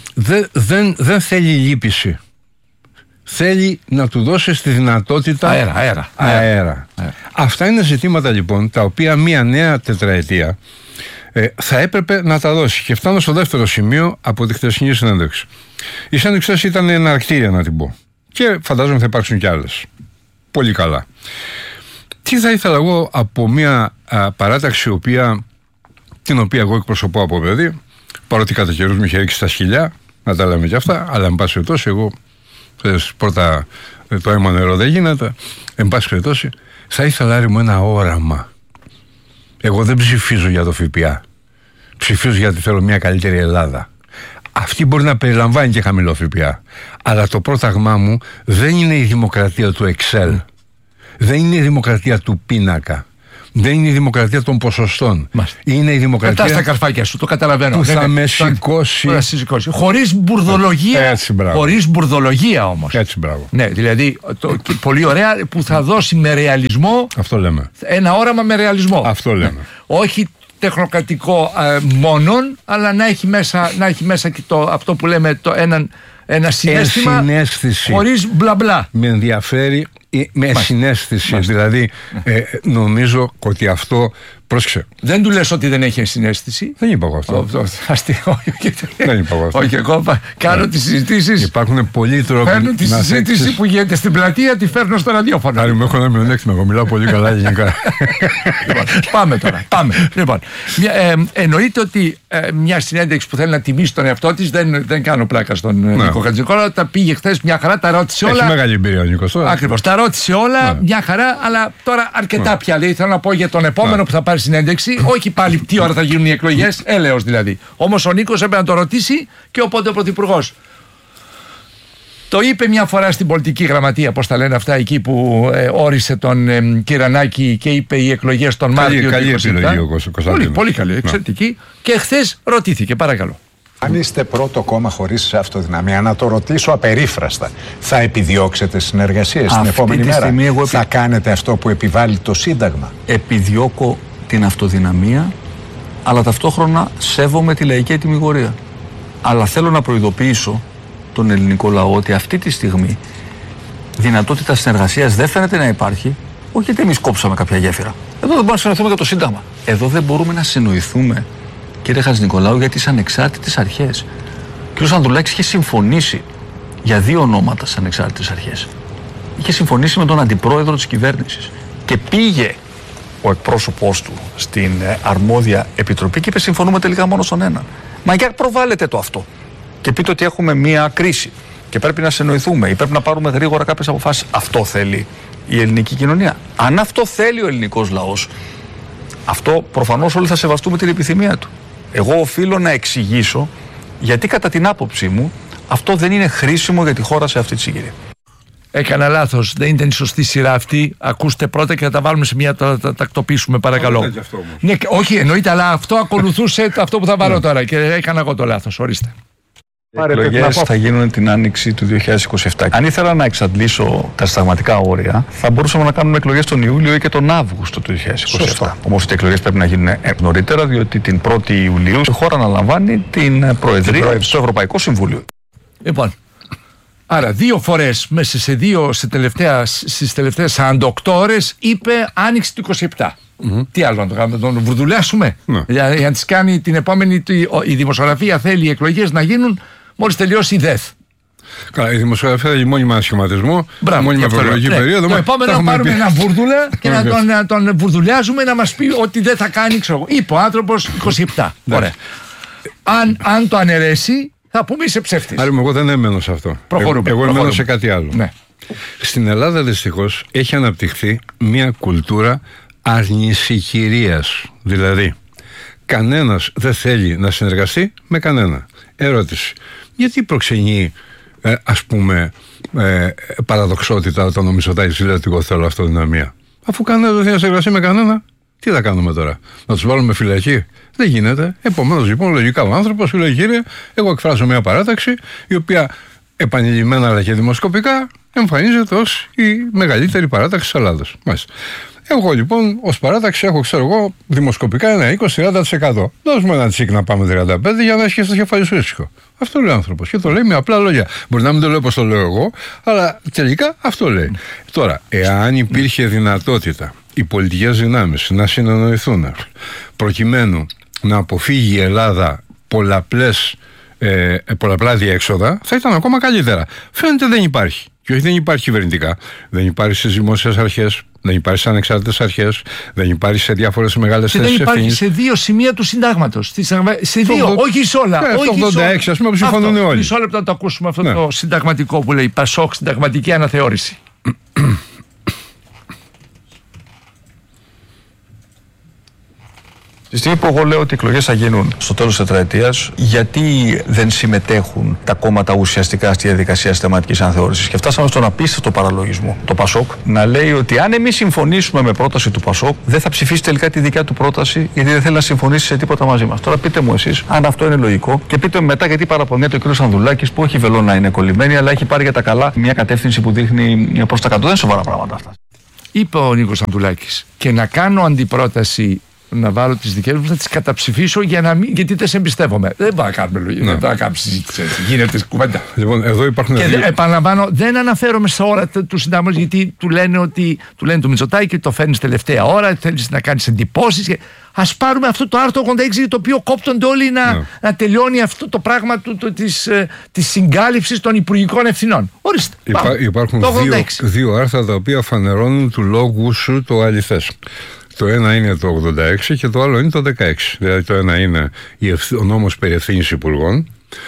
δεν θέλει λύπηση. Θέλει να του δώσεις τη δυνατότητα αέρα. Αυτά είναι ζητήματα λοιπόν τα οποία μια νέα τετραετία θα έπρεπε να τα δώσει. Και φτάνω στο δεύτερο σημείο από τη χθεσινή συνέντευξη. Η συνέντευξη ήταν εναρκτήρια, να την πω. Και φαντάζομαι θα υπάρξουν κι άλλες. Πολύ καλά. Τι θα ήθελα εγώ από μια παράταξη την οποία εγώ εκπροσωπώ από παιδί, παρότι κατά καιρούς με είχε ρίξει στα σκυλιά, να τα λέμε κι αυτά, αλλά εν πάση περιπτώσει εγώ Πρώτα το αίμα νερό δεν γίνεται. Εν πάση περιπτώσει, θα ήθελα Άρη μου ένα όραμα. Εγώ δεν ψηφίζω για το ΦΠΑ. Ψηφίζω γιατί θέλω μια καλύτερη Ελλάδα. Αυτή μπορεί να περιλαμβάνει και χαμηλό ΦΠΑ. Αλλά το πρόταγμά μου δεν είναι η δημοκρατία του Excel. Δεν είναι η δημοκρατία του πίνακα. Δεν είναι η δημοκρατία των ποσοστών. Είναι η δημοκρατία. Πετά τα καρφάκια σου, το καταλαβαίνω. Που θα με σηκώσει. Χωρίς μπουρδολογία. Χωρίς μπουρδολογία όμως. Έτσι, μπράβο. Ναι, δηλαδή πολύ ωραία που θα δώσει με ρεαλισμό. Αυτό λέμε. Ένα όραμα με ρεαλισμό. Αυτό λέμε. Ναι. Όχι τεχνοκρατικό μόνον, αλλά να έχει μέσα και αυτό που λέμε ένα συναίσθημα. Συναίσθηση. Χωρίς μπλα μπλα. Με ενδιαφέρει. Με συναίσθηση. Δηλαδή, νομίζω ότι αυτό. Πρόσεξε. Δεν του λες ότι δεν έχει συναίσθηση. Δεν είπα εγώ αυτό. Δεν είπα εγώ αυτό. Όχι, εγώ κάνω τις συζητήσεις. Υπάρχουν πολλοί τρόποι. Παίρνω τη συζήτηση που γίνεται στην πλατεία, τη φέρνω στο ραδιόφωνο. Άρη μου, έχω ένα μειονέκτημα. Εγώ μιλάω πολύ καλά ελληνικά. Πάμε τώρα. Λοιπόν, εννοείται ότι μια συνέντευξη που θέλει να τιμήσει τον εαυτό της, δεν κάνω πλάκα στον Νίκο Χατζηνικόλαο. Τα πήγε χθες μια χαρά, τα ρώτησε όλα. Έχει μεγάλη εμπειρία ο Νίκος. Ακριβώς. Τα ρώτησε όλα, μια χαρά, αλλά τώρα αρκετά πια. Δηλαδή θέλω να πω για τον επόμενο που θα πάρει συνέντευξη, όχι πάλι τι ώρα θα γίνουν οι εκλογές, έλεος δηλαδή. Όμως ο Νίκος έπρεπε να το ρωτήσει και οπότε ο Πρωθυπουργός το είπε μια φορά στην πολιτική γραμματεία, πώς τα λένε αυτά, εκεί που όρισε τον Κυρανάκη και είπε οι εκλογές τον Μάρτιο. Καλή επιλογή ο Κωνσταντίνος. Πολύ καλή, εξαιρετική. Και χθες ρωτήθηκε, παρακαλώ. Αν είστε πρώτο κόμμα χωρίς αυτοδυναμία, να το ρωτήσω απερίφραστα, θα επιδιώξετε συνεργασίες την επόμενη μέρα? Θα κάνετε αυτό που επιβάλλει το Σύνταγμα? Επιδιώκω την αυτοδυναμία, αλλά ταυτόχρονα σέβομαι τη λαϊκή ετυμηγορία. Αλλά θέλω να προειδοποιήσω τον ελληνικό λαό ότι αυτή τη στιγμή δυνατότητα συνεργασίας δεν φαίνεται να υπάρχει, όχι γιατί εμείς κόψαμε κάποια γέφυρα. Εδώ δεν μπορούμε να συνοηθούμε για το Σύνταγμα. Εδώ δεν μπορούμε να συνοηθούμε, κύριε Χατζηνικολάου, για τις ανεξάρτητες αρχές. Ο κ. Ανδρουλάκης είχε συμφωνήσει για 2 ονόματα στις ανεξάρτητες αρχές. Είχε συμφωνήσει με τον αντιπρόεδρο της κυβέρνησης. Και πήγε ο εκπρόσωπός του στην αρμόδια επιτροπή και είπε: συμφωνούμε τελικά μόνο στον έναν. Μα για προβάλλετε το αυτό. Και πείτε ότι έχουμε μία κρίση και πρέπει να συνοηθούμε ή πρέπει να πάρουμε γρήγορα κάποιες αποφάσεις. Αυτό θέλει η ελληνική κοινωνία. Αν αυτό θέλει ο ελληνικός λαός, αυτό προφανώς όλοι θα σεβαστούμε την επιθυμία του. Εγώ οφείλω να εξηγήσω γιατί κατά την άποψή μου αυτό δεν είναι χρήσιμο για τη χώρα σε αυτή τη συγκυρία. Έκανα λάθος, δεν ήταν η σωστή σειρά αυτή. Ακούστε πρώτα και θα τα βάλουμε σε μια. Τα τακτοποιήσουμε, παρακαλώ. Ναι, όχι, εννοείται, αλλά αυτό ακολουθούσε αυτό που θα βάλω τώρα και έκανα εγώ το λάθος. Ορίστε. Οι εκλογές θα γίνουν την άνοιξη του 2027. Αν ήθελα να εξαντλήσω τα συνταγματικά όρια, θα μπορούσαμε να κάνουμε εκλογές τον Ιούλιο ή και τον Αύγουστο του 2027. Όμως οι εκλογές πρέπει να γίνουν νωρίτερα, διότι την 1η Ιουλίου η χώρα αναλαμβάνει την Προεδρία στο Ευρωπαϊκό Συμβούλιο. Λοιπόν, άρα 2 φορές μέσα στις τελευταίες 48 ώρες είπε άνοιξη του 27. Τι άλλο να το κάνουμε, να τον βουρδουλάσουμε? Για να τις κάνει την επόμενη. Η δημοσιογραφία θέλει οι εκλογές να γίνουν μόλις τελειώσει η ΔΕΘ. Καλά, η δημοσιογραφία θέλει μόνιμα σχηματισμό, μόνιμα προεκλογική περίοδο. Το επόμενο να πάρουμε ένα βούρδουλα και να τον βουρδουλιάζουμε να μας πει ότι δεν θα κάνει, ξέρω. Είπε ο άνθρωπος 27. Ωραία. Αν το αναιρέσει, θα πούμε είσαι ψεύτης. Άρα, εγώ δεν εμένω σε αυτό. Εγώ εμένω σε κάτι άλλο. Ναι. Στην Ελλάδα δυστυχώς έχει αναπτυχθεί μια κουλτούρα αρνησικυρίας. Δηλαδή, κανένας δεν θέλει να συνεργαστεί με κανένα. Ερώτηση. Γιατί προξενεί, ας πούμε, παραδοξότητα όταν ο Μητσοτάκης λέει ότι εγώ θέλω αυτοδυναμία? Αφού κανένας δεν θέλει να συνεργαστεί με κανένα, τι θα κάνουμε τώρα? Να τους βάλουμε φυλακή? Δεν γίνεται. Επομένως, λοιπόν, λογικά ο άνθρωπος σου λέει: κύριε, εγώ εκφράζω μια παράταξη η οποία επανειλημμένα αλλά και δημοσκοπικά εμφανίζεται ως η μεγαλύτερη παράταξη της Ελλάδας. Μάλιστα. Εγώ λοιπόν ως παράταξη έχω, ξέρω εγώ, δημοσκοπικά ένα 20-30%. Δώσουμε ένα τσίκ να πάμε 35% για να έχει και στο κεφάλι σου ήσυχο. Αυτό λέει ο άνθρωπος και το λέει με απλά λόγια. Μπορεί να μην το λέω όπως το λέω εγώ, αλλά τελικά αυτό λέει. Τώρα, εάν υπήρχε δυνατότητα οι πολιτικές δυνάμεις να συνεννοηθούν προκειμένου να αποφύγει η Ελλάδα πολλαπλά διέξοδα, θα ήταν ακόμα καλύτερα. Φαίνεται δεν υπάρχει. Και όχι δεν υπάρχει κυβερνητικά, δεν υπάρχει στις δημόσιες αρχές, δεν υπάρχει σε ανεξάρτητες αρχές, δεν υπάρχει σε διάφορες μεγάλες θέσεις ευθύνης. Δεν υπάρχει σε 2 σημεία του συντάγματος. Σε 2, όχι σε όλα. Στο 86, ας πούμε, που συμφωνούν όλοι. Μισό λεπτό να το ακούσουμε αυτό το συνταγματικό που λέει Πασόκ, συνταγματική αναθεώρηση. Τη στιγμή που εγώ λέω ότι οι εκλογές θα γίνουν στο τέλος της τετραετίας, γιατί δεν συμμετέχουν τα κόμματα ουσιαστικά στη διαδικασία συστηματικής αναθεώρησης? Και φτάσαμε στον απίστευτο παραλογισμό. Το Πασόκ να λέει ότι αν εμείς συμφωνήσουμε με πρόταση του Πασόκ, δεν θα ψηφίσει τελικά τη δικιά του πρόταση, γιατί δεν θέλει να συμφωνήσει σε τίποτα μαζί μας. Τώρα πείτε μου εσείς αν αυτό είναι λογικό και πείτε μου μετά γιατί παραπονιέται ο κ. Ανδρουλάκης, που όχι βελό να είναι κολλημένη, αλλά έχει πάρει για τα καλά μια κατεύθυνση που δείχνει προς τα κάτω. Δεν είναι σοβαρά πράγματα αυτά. Είπε ο Νίκος Ανδρουλάκης, και να κάνω αντιπρόταση. Να βάλω τις δικές μου, θα τις καταψηφίσω γιατί δεν σε εμπιστεύομαι. Δεν θα κάνουμε λογική, δεν θα κάνουμε συζήτηση. Γίνεται κουβέντα. Λοιπόν, εδώ υπάρχουν. Και επαναλαμβάνω, δεν αναφέρομαι σε όλα του συντάγματος, γιατί του λένε του Μητσοτάκη, το φέρνεις τελευταία ώρα, θέλεις να κάνεις εντυπώσεις. Ας πάρουμε αυτό το άρθρο 86, το οποίο κόπτονται όλοι να τελειώνει αυτό το πράγμα της συγκάλυψης των υπουργικών ευθυνών. Ορίστε. Υπάρχουν δύο άρθρα τα οποία φανερώνουν του λόγου σου το αληθές. Το ένα είναι το 86 και το άλλο είναι το 16. Δηλαδή το ένα είναι ο νόμος περί ευθύνης υπουργών,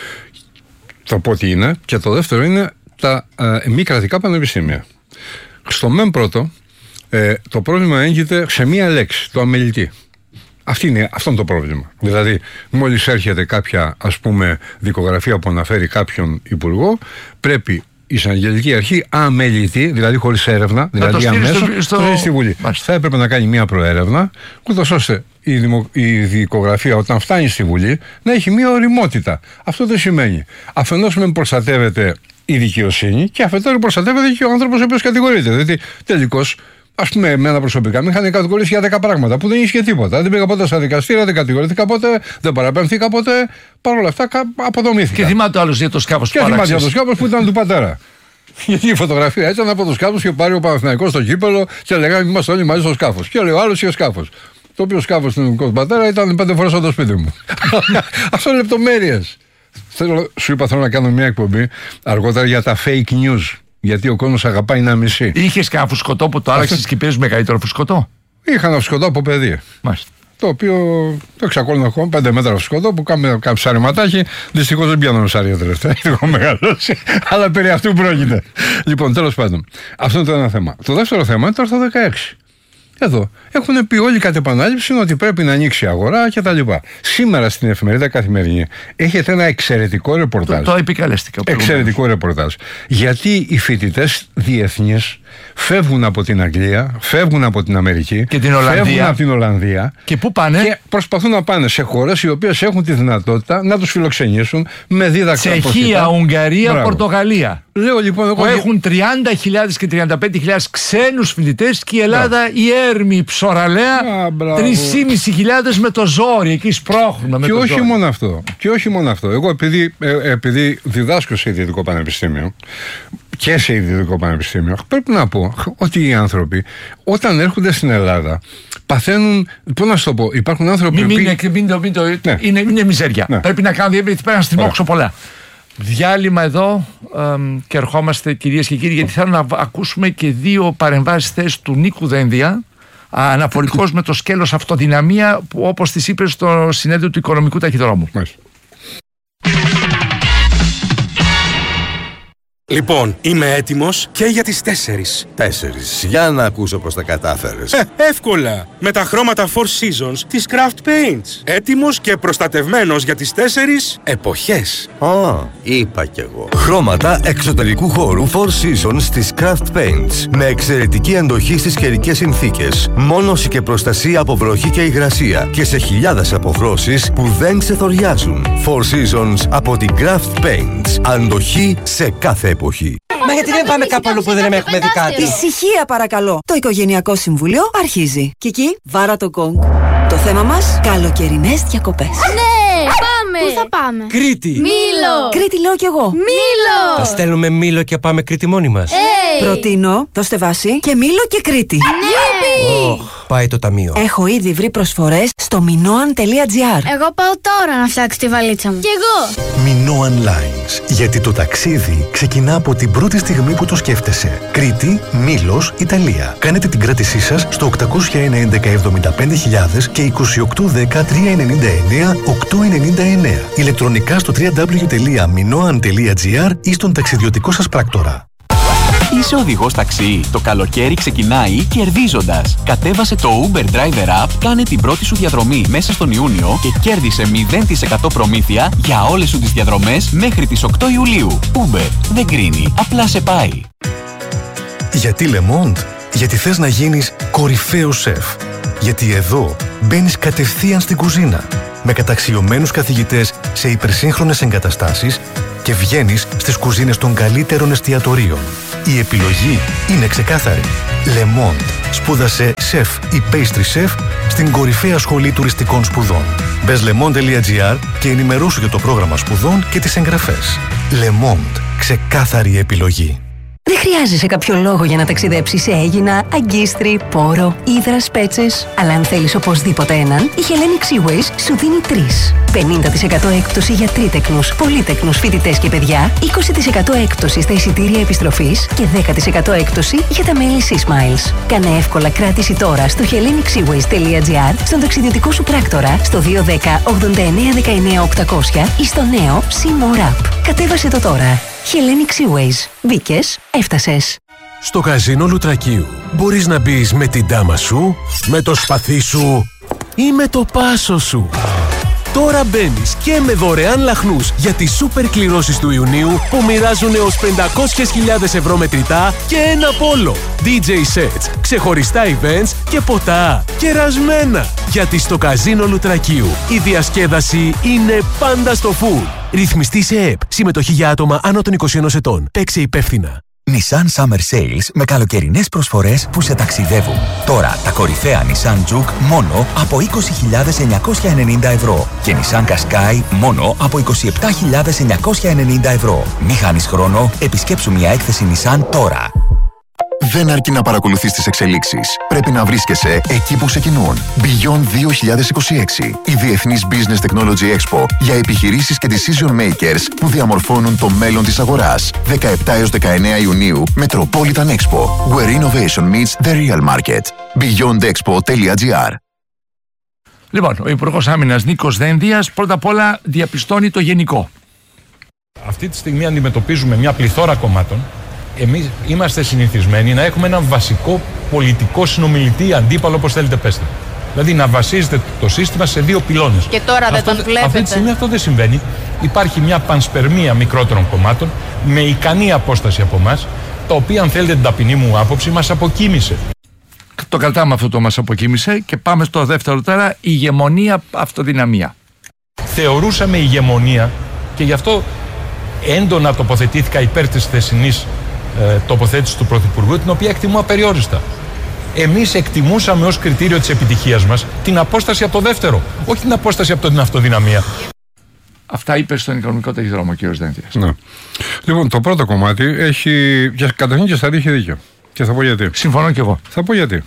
θα πω τι είναι, και το δεύτερο είναι τα μη κρατικά πανεπιστήμια. Στο μεν πρώτο, το πρόβλημα έγκυται σε μία λέξη, το αμελητή. Αυτό είναι το πρόβλημα. Δηλαδή, μόλις έρχεται κάποια, ας πούμε, δικογραφία που αναφέρει κάποιον υπουργό, πρέπει η εισαγγελική αρχή αμελητή, δηλαδή χωρίς έρευνα, δηλαδή αμέσως, το στη Βουλή. Θα έπρεπε να κάνει μια προέρευνα, ούτως ώστε η δικογραφία όταν φτάνει στη Βουλή να έχει μια ωριμότητα. Αυτό δεν σημαίνει αφενός με προστατεύεται η δικαιοσύνη και αφετέρου προστατεύεται και ο άνθρωπος ο οποίος κατηγορείται. Δηλαδή τελικώς, ας πούμε, εμένα προσωπικά με είχαν κατηγορήσει για 10 πράγματα που δεν ίσχυε τίποτα. Δεν πήγα ποτέ στα δικαστήρια, δεν κατηγορήθηκα ποτέ, δεν παραπέμφθηκα ποτέ. Παρ' όλα αυτά αποδομήθηκα. Και θυμάται άλλο για το σκάφος που θυμάται για το σκάφος που ήταν του πατέρα. Γιατί η φωτογραφία ήταν από το σκάφος και πάρει ο Παναθηναϊκός στο κύπελο και λέγανε είμαστε όλοι μαζί στο σκάφος. Και λέει ο άλλος είχε σκάφος. Το οποίο σκάφος του ελληνικού πατέρα ήταν 5 φορές από το σπίτι μου. Αυτό είναι λεπτομέρειες. Σου είπα, θέλω να κάνω μια εκπομπή αργότερα για τα fake news. Γιατί ο κόσμος αγαπάει να μισεί. Είχες κανένα φουσκωτό που το άλλαξες και πήρες μεγαλύτερο φουσκωτό? Είχα ένα φουσκωτό από παιδί. Μάλιστα. Το οποίο το εξακολουθώ να έχω 5 μέτρα φουσκωτό που κάνει κάποιο ψαρεματάκι. Δυστυχώς δεν πιάνω ψάρια τελευταία. Έχω μεγαλώσει. Αλλά περί αυτού πρόκειται. Λοιπόν, τέλος πάντων. Αυτό είναι το ένα θέμα. Το δεύτερο θέμα είναι το άρθρο 16. Εδώ έχουν πει όλοι κατ' επανάληψη ότι πρέπει να ανοίξει η αγορά κτλ. Σήμερα στην εφημερίδα Καθημερινή έχετε ένα εξαιρετικό ρεπορτάζ. Το επικαλέστηκα. Εξαιρετικό ρεπορτάζ. Γιατί οι φοιτητές διεθνείς φεύγουν από την Αγγλία, φεύγουν από την Αμερική και την Ολλανδία. Φεύγουν από την Ολλανδία. Και πού πάνε? Και προσπαθούν να πάνε σε χώρες οι οποίες έχουν τη δυνατότητα να τους φιλοξενήσουν με δίδακτρα. Τσεχία, Ουγγαρία, Πορτογαλία. Λέω λοιπόν που έχουν 30.000 και 35.000 ξένους φοιτητές και η Ελλάδα η έρμη ψωραλέα 3.500 με το ζόρι εκεί σπρώχνουμε με και το όχι ζόρι. Μόνο αυτό. Και όχι μόνο αυτό. Εγώ επειδή διδάσκω σε ιδιωτικό πανεπιστήμιο και σε ιδιωτικό πανεπιστήμιο, πρέπει να πω ότι οι άνθρωποι όταν έρχονται στην Ελλάδα παθαίνουν, πώς να σου το πω, υπάρχουν άνθρωποι είναι μιζέρια. Ναι. Πρέπει να κάνω διεύρυνση, πρέπει να στριμώξω πολλά. Διάλειμμα εδώ και ερχόμαστε, κυρίες και κύριοι, γιατί θέλω να ακούσουμε και 2 παρεμβάσεις του Νίκου Δένδια, αναφορικός με το σκέλος αυτοδυναμία που όπως τις είπε στο συνέδριο του Οικονομικού Ταχυδρόμου. Λοιπόν, είμαι έτοιμος και για τις 4. 4. Για να ακούσω πώς τα κατάφερες. Εύκολα. Με τα χρώματα Four Seasons της Craft Paints. Έτοιμος και προστατευμένος για τις 4 εποχές. Είπα κι εγώ. Χρώματα εξωτερικού χώρου Four Seasons της Craft Paints. Με εξαιρετική αντοχή στις καιρικές συνθήκες. Μόνωση και προστασία από βροχή και υγρασία. Και σε χιλιάδες αποχρώσεις που δεν ξεθοριάζουν. Four Seasons από την Craft Paints. Αντοχή σε κάθε εποχή. Μα γιατί δεν πάμε κάπου αλλού που δεν έχουμε δει κάτι? Ησυχία παρακαλώ. Το Οικογενειακό Συμβούλιο αρχίζει. Κική, βάρα το γκονγκ. Το θέμα μας, καλοκαιρινές διακοπές. Ναι, πάμε! Πού θα πάμε? Κρήτη. Μήλο. Κρήτη λέω κι εγώ. Μήλο. Θα στέλνουμε Μήλο και πάμε Κρήτη μόνοι μας. Προτείνω, δώστε βάση, και Μήλο και Κρήτη. Πάει το ταμείο. Έχω ήδη βρει προσφορές στο minoan.gr. Εγώ πάω τώρα να φτιάξω τη βαλίτσα μου. Κι εγώ. Minoan Lines. Γιατί το ταξίδι ξεκινά από την πρώτη στιγμή που το σκέφτεσαι. Κρήτη, Μήλος, Ιταλία. Κάνετε την κράτησή σας στο 801 11 και 2810 399 899. Ηλεκτρονικά στο www.minoan.gr ή στον ταξιδιωτικό σας πράκτορα. Είσαι οδηγός ταξί. Το καλοκαίρι ξεκινάει κερδίζοντας. Κατέβασε το Uber Driver App, κάνε την πρώτη σου διαδρομή μέσα στον Ιούνιο και κέρδισε 0% προμήθεια για όλες σου τις διαδρομές μέχρι τις 8 Ιουλίου. Uber δεν κρίνει, απλά σε πάει. Γιατί Le Monde? Γιατί θες να γίνεις κορυφαίος σεφ. Γιατί εδώ μπαίνεις κατευθείαν στην κουζίνα με καταξιωμένους καθηγητές σε υπερσύγχρονες εγκαταστάσεις και βγαίνεις στις κουζίνες των καλύτερων εστιατορίων. Η επιλογή είναι ξεκάθαρη. Le Monde. Σπούδασε σεφ ή pastry chef στην κορυφαία σχολή τουριστικών σπουδών. Μπες lemonde.gr και ενημερώσου για το πρόγραμμα σπουδών και τις εγγραφές. Le Monde. Ξεκάθαρη επιλογή. Δεν χρειάζεσαι κάποιο λόγο για να ταξιδέψεις σε Αίγινα, Αγκίστρι, Πόρο, Ύδρα, Πέτσες. Αλλά αν θέλεις οπωσδήποτε έναν, η Hellenic Seaways σου δίνει 3. 50% έκπτωση για τρίτεκνους, πολύτεκνους φοιτητές και παιδιά, 20% έκπτωση στα εισιτήρια επιστροφής και 10% έκπτωση για τα μέλη Seasmiles. Κάνε εύκολα κράτηση τώρα στο hellenicsseaways.gr, στον ταξιδιωτικό σου πράκτορα, στο 210 89 19 800 ή στο νέο Sea More App. Κατέβασε το τώρα. Hellenic Seaways. Μπήκες, έφτασες. Στο καζίνο Λουτρακίου μπορείς να μπεις με την ντάμα σου, με το σπαθί σου ή με το πάσο σου. Τώρα μπαίνεις και με δωρεάν λαχνούς για τις σούπερ κληρώσεις του Ιουνίου που μοιράζουν έως 500.000 ευρώ μετρητά και ένα πόλο. DJ sets, ξεχωριστά events και ποτά. Κερασμένα. Γιατί στο καζίνο Λουτρακίου η διασκέδαση είναι πάντα στο full. Ρυθμιστή σε ΕΠ. Συμμετοχή για άτομα άνω των 21 ετών. Παίξε υπεύθυνα. Nissan Summer Sales με καλοκαιρινές προσφορές που σε ταξιδεύουν. Τώρα τα κορυφαία Nissan Juke μόνο από 20.990 ευρώ και Nissan Qashqai μόνο από 27.990 ευρώ. Μη χάνεις χρόνο, επισκέψου μια έκθεση Nissan τώρα. Δεν αρκεί να παρακολουθείς τις εξελίξεις. Πρέπει να βρίσκεσαι εκεί που ξεκινούν. Beyond 2026. Η Διεθνής Business Technology Expo για επιχειρήσεις και decision makers που διαμορφώνουν το μέλλον της αγοράς. 17 έως 19 Ιουνίου, Metropolitan Expo. Where innovation meets the real market. beyondexpo.gr. Λοιπόν, ο Υπουργός Άμυνας Νίκος Δένδιας πρώτα απ' όλα διαπιστώνει το γενικό. Αυτή τη στιγμή αντιμετωπίζουμε μια πληθώρα κομμάτων. Εμείς είμαστε συνηθισμένοι να έχουμε έναν βασικό πολιτικό συνομιλητή, αντίπαλο, όπως θέλετε πέστε. Δηλαδή να βασίζεται το σύστημα σε δύο πυλώνες. Και τώρα δεν τον βλέπετε. Αυτή τη στιγμή αυτό δεν συμβαίνει. Υπάρχει μια πανσπερμία μικρότερων κομμάτων με ικανή απόσταση από εμάς, τα οποία, αν θέλετε την ταπεινή μου άποψη, μας αποκοίμησε. Το κρατάμε αυτό το μας αποκοίμησε και πάμε στο δεύτερο τώρα, ηγεμονία, αυτοδυναμία. Θεωρούσαμε ηγεμονία και γι' αυτό έντονα τοποθετήθηκα υπέρ της χθεσινής τοποθέτηση του Πρωθυπουργού, την οποία εκτιμώ απεριόριστα. Εμείς εκτιμούσαμε ως κριτήριο της επιτυχίας μας την απόσταση από το δεύτερο, όχι την απόσταση από την αυτοδυναμία. Αυτά είπε στον οικονομικό ταχυδρόμο ο κ. Δένδιας. Ναι. Λοιπόν, το πρώτο κομμάτι έχει. Καταρχήν και στα έχει δίκιο. Και θα πω γιατί. Συμφωνώ κι εγώ. Θα πω γιατί.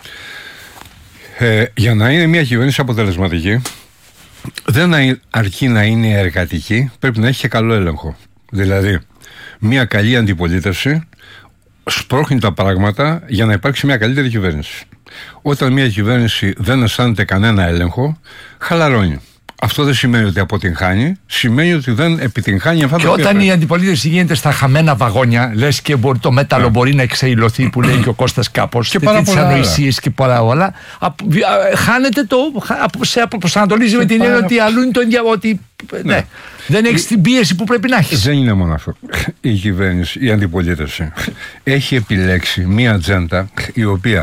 Για να είναι μια κυβέρνηση αποτελεσματική, δεν αρκεί να είναι εργατική, πρέπει να έχει και καλό έλεγχο. Δηλαδή, μια καλή αντιπολίτευση σπρώχνει τα πράγματα για να υπάρξει μια καλύτερη κυβέρνηση. Όταν μια κυβέρνηση δεν αισθάνεται κανένα έλεγχο, χαλαρώνει. Αυτό δεν σημαίνει ότι αποτυγχάνει, σημαίνει ότι δεν επιτυγχάνει αυτά τα οποία. Και όταν η αντιπολίτευση γίνεται στα χαμένα βαγόνια, λες και το μέταλλο μπορεί να εξαϊλωθεί, που λέει και ο Κώστας κάπως, και τις ανοησίες και πολλά όλα, χάνεται σε προσανατολίζει με την έννοια ότι αλλού είναι το ότι. Ναι. Δεν έχει την πίεση που πρέπει να έχει. Δεν είναι μόνο αυτό. Η κυβέρνηση, η αντιπολίτευση έχει επιλέξει μία ατζέντα η οποία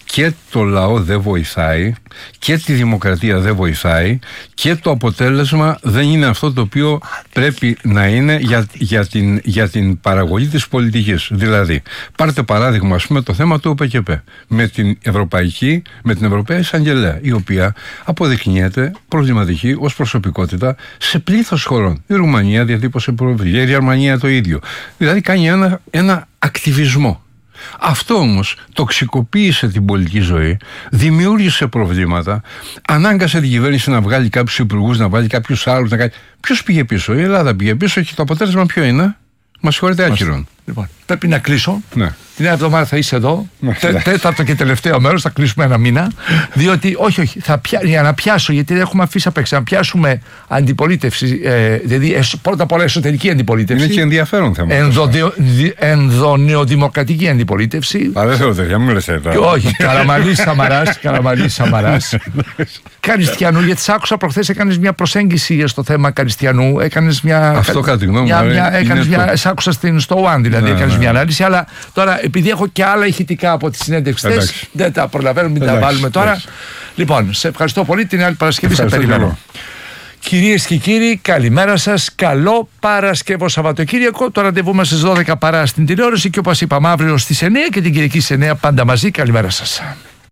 και το λαό δεν βοηθάει και τη δημοκρατία δεν βοηθάει και το αποτέλεσμα δεν είναι αυτό το οποίο πρέπει να είναι για την παραγωγή της πολιτικής. Δηλαδή, πάρτε παράδειγμα, ας πούμε, το θέμα του ΟΠΕΚΕΠ με την Ευρωπαϊκή Εισαγγελέα, η οποία αποδεικνύεται προβληματική ως προσωπικότητα σε πλήθος χωρών. Η Ρουμανία διατύπωσε προβλήματα, η Γερμανία το ίδιο. Δηλαδή κάνει ένα ακτιβισμό. Αυτό όμως τοξικοποίησε την πολιτική ζωή, δημιούργησε προβλήματα, ανάγκασε την κυβέρνηση να βγάλει κάποιους υπουργούς, να βάλει κάποιους άλλους. Ποιος πήγε πίσω? Η Ελλάδα πήγε πίσω και το αποτέλεσμα ποιο είναι? Μας συγχωρείτε άκυρον. Λοιπόν, πρέπει να κλείσω. Ναι. Την άλλη εβδομάδα θα είσαι εδώ. Τέταρτο και τελευταίο μέρος, θα κλείσουμε ένα μήνα. Διότι, όχι, για να πιάσω, γιατί δεν έχουμε αφήσει απ' έξω, να πιάσουμε αντιπολίτευση. Δηλαδή, πρώτα απ' όλα εσωτερική αντιπολίτευση. Είναι και ενδιαφέρον θέμα. Ενδονεοδημοκρατική αντιπολίτευση. Δεν θέλω τέτοια, μην λες εδώ. Όχι, Καραμανλής Σαμαράς. Καριστιανού, γιατί σ' άκουσα προχθές, έκανες μια προσέγγιση στο θέμα Καριστιανού. Αυτό κατά τη γνώμη μου. Σ' άκουσα στο One, δηλαδή έκανες μια ανάλυση, αλλά τώρα επειδή έχω και άλλα ηχητικά από τη συνέντευξη χθες, δεν τα προλαβαίνουμε, μην τα βάλουμε τώρα. Λοιπόν, σε ευχαριστώ πολύ. Την άλλη Παρασκευή σε περιμένω. Κυρίες και κύριοι, καλημέρα σας. Καλό Παρασκευό Σαββατοκύριακο. Το ραντεβού μας στις 12 παρά στην τηλεόραση και όπως είπαμε αύριο στις 9 και την Κυριακή στις 9 πάντα μαζί. Καλημέρα σας.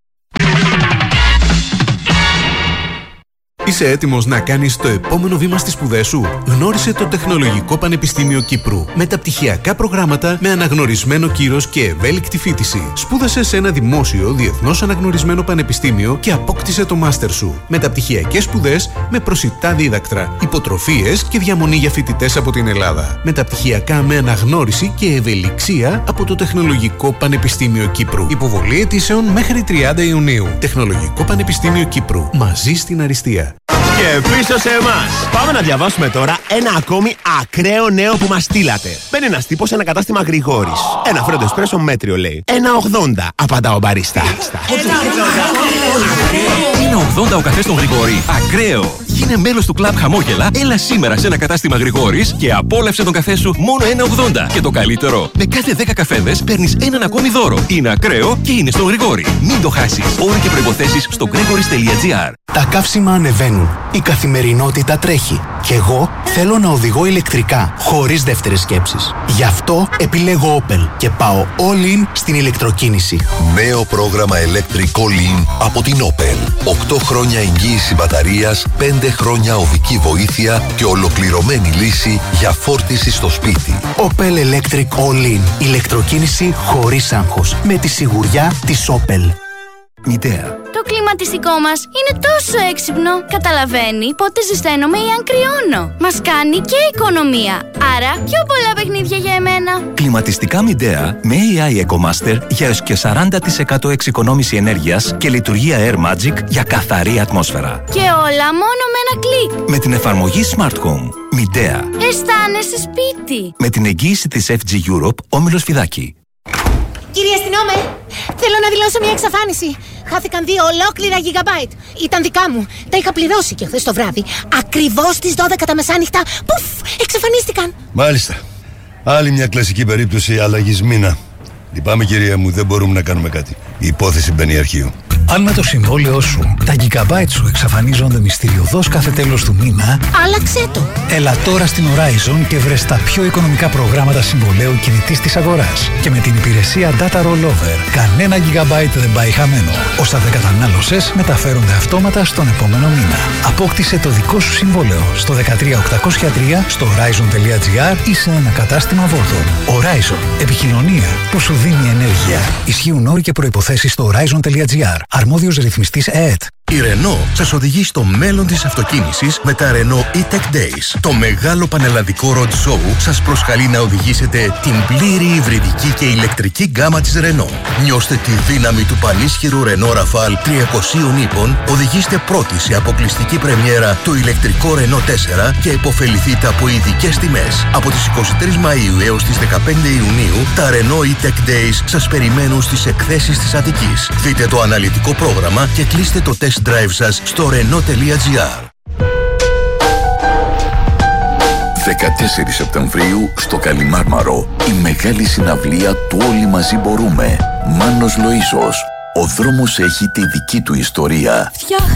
Είσαι έτοιμος να κάνεις το επόμενο βήμα στις σπουδές σου? Γνώρισε το Τεχνολογικό Πανεπιστήμιο Κύπρου. Μεταπτυχιακά προγράμματα με αναγνωρισμένο κύρος και ευέλικτη φοιτηση. Σπούδασε σε ένα δημόσιο, διεθνώς αναγνωρισμένο πανεπιστήμιο και απόκτησε το μάστερ σου. Μεταπτυχιακές σπουδές με προσιτά δίδακτρα, υποτροφίες και διαμονή για φοιτητές από την Ελλάδα. Μεταπτυχιακά με αναγνώριση και ευελιξία από το Τεχνολογικό Πανεπιστήμιο Κύπρου. Υποβολή αιτήσεων μέχρι 30 Ιουνίου. Τεχνολογικό Πανεπιστήμιο Κύπρου. Μαζί στην αριστεία. Και πίσω σε εμάς. Πάμε να διαβάσουμε τώρα ένα ακόμη ακραίο νέο που μας στείλατε. Μπαίνει ένας τύπος σε ένα κατάστημα Γρηγόρης. Ένα φρέντο εσπρέσο μέτριο λέει. 1,80 απαντά ο μπαρίστα. 1,80 ο καφές στον Γρηγόρη. Ακραίο. Γίνε μέλος του κλαμπ Χαμόγελα. Έλα σήμερα σε ένα κατάστημα Γρηγόρης και απόλαυσε τον καφέ σου μόνο 1,80. Και το καλύτερο, με κάθε 10 καφέδες παίρνεις έναν ακόμη δώρο. Είναι ακραίο και είναι στον Γρηγόρη. Μην το χάσεις. Όροι και προϋποθέσεις στο gregoris.gr. Τα καύσιμα ανεβαίνουν. Η καθημερινότητα τρέχει. Και εγώ θέλω να οδηγώ ηλεκτρικά, χωρίς δεύτερες σκέψεις. Γι' αυτό επιλέγω Opel και πάω all in στην ηλεκτροκίνηση. Νέο πρόγραμμα Electric All In από την Opel. 8 χρόνια εγγύηση μπαταρίας, 5 χρόνια οδική βοήθεια και ολοκληρωμένη λύση για φόρτιση στο σπίτι. Opel Electric All In. Ηλεκτροκίνηση χωρίς άγχος. Με τη σιγουριά της Opel. Μητέα. Το κλιματιστικό μας είναι τόσο έξυπνο. Καταλαβαίνει πότε ζεσταίνομαι ή αν κρυώνω. Μας κάνει και οικονομία. Άρα πιο πολλά παιχνίδια για εμένα. Κλιματιστικά Midea με AI EcoMaster για έως και 40% εξοικονόμηση ενέργειας και λειτουργία Air Magic για καθαρή ατμόσφαιρα. Και όλα μόνο με ένα κλικ. Με την εφαρμογή Smart Home. Midea. Αισθάνεσαι σπίτι. Με την εγγύηση της FG Europe, Όμιλος Φιδάκη. Κύριε αστυνόμε, θέλω να δηλώσω μια εξαφάνιση. Χάθηκαν 2 ολόκληρα gigabyte. Ήταν δικά μου. Τα είχα πληρώσει και χθες το βράδυ. Ακριβώς στις 12 τα μεσάνυχτα. Πουφ! Εξαφανίστηκαν. Μάλιστα. Άλλη μια κλασική περίπτωση αλλαγής μήνα. Λυπάμαι κυρία μου, δεν μπορούμε να κάνουμε κάτι. Η υπόθεση μπαίνει αρχείο. Αν με το συμβόλαιό σου τα gigabyte σου εξαφανίζονται μυστηριωδώς κάθε τέλος του μήνα, άλλαξέ το. Έλα τώρα στην Horizon και βρες τα πιο οικονομικά προγράμματα συμβολαίου κινητής της αγοράς. Και με την υπηρεσία Data Rollover, κανένα gigabyte δεν πάει χαμένο. Όσα δεν κατανάλωσες μεταφέρονται αυτόματα στον επόμενο μήνα. Απόκτησε το δικό σου συμβόλαιο στο 13803 στο horizon.gr ή σε ένα κατάστημα Vodafone. Horizon. Επικοινωνία που σου δίνει ενέργεια. Ισχύουν όροι και προϋποθέσεις στο horizon.gr. Αρμόδιος ρυθμιστής ΕΕΤ. Η Renault σας οδηγεί στο μέλλον της αυτοκίνησης με τα Renault E-Tech Days. Το μεγάλο πανελλαδικό road show σας προσκαλεί να οδηγήσετε την πλήρη υβριδική και ηλεκτρική γκάμα της Renault. Νιώστε τη δύναμη του πανίσχυρου Renault Rafale 300 ύπων, οδηγήστε πρώτοι σε αποκλειστική πρεμιέρα το ηλεκτρικό Renault 4 και υποφεληθείτε από ειδικές τιμές. Από τις 23 Μαΐου έως τις 15 Ιουνίου, τα Renault E-Tech Days σας περιμένουν στις εκθέσεις της Αττικής. Δείτε το αναλυτικό πρόγραμμα και κλείστε το test drive σας στο renault.gr. 14 Σεπτεμβρίου στο Καλιμάρμαρο, η μεγάλη συναυλία του Όλοι Μαζί Μπορούμε. Μάνος Λοΐσος, Ο δρόμος έχει τη δική του ιστορία.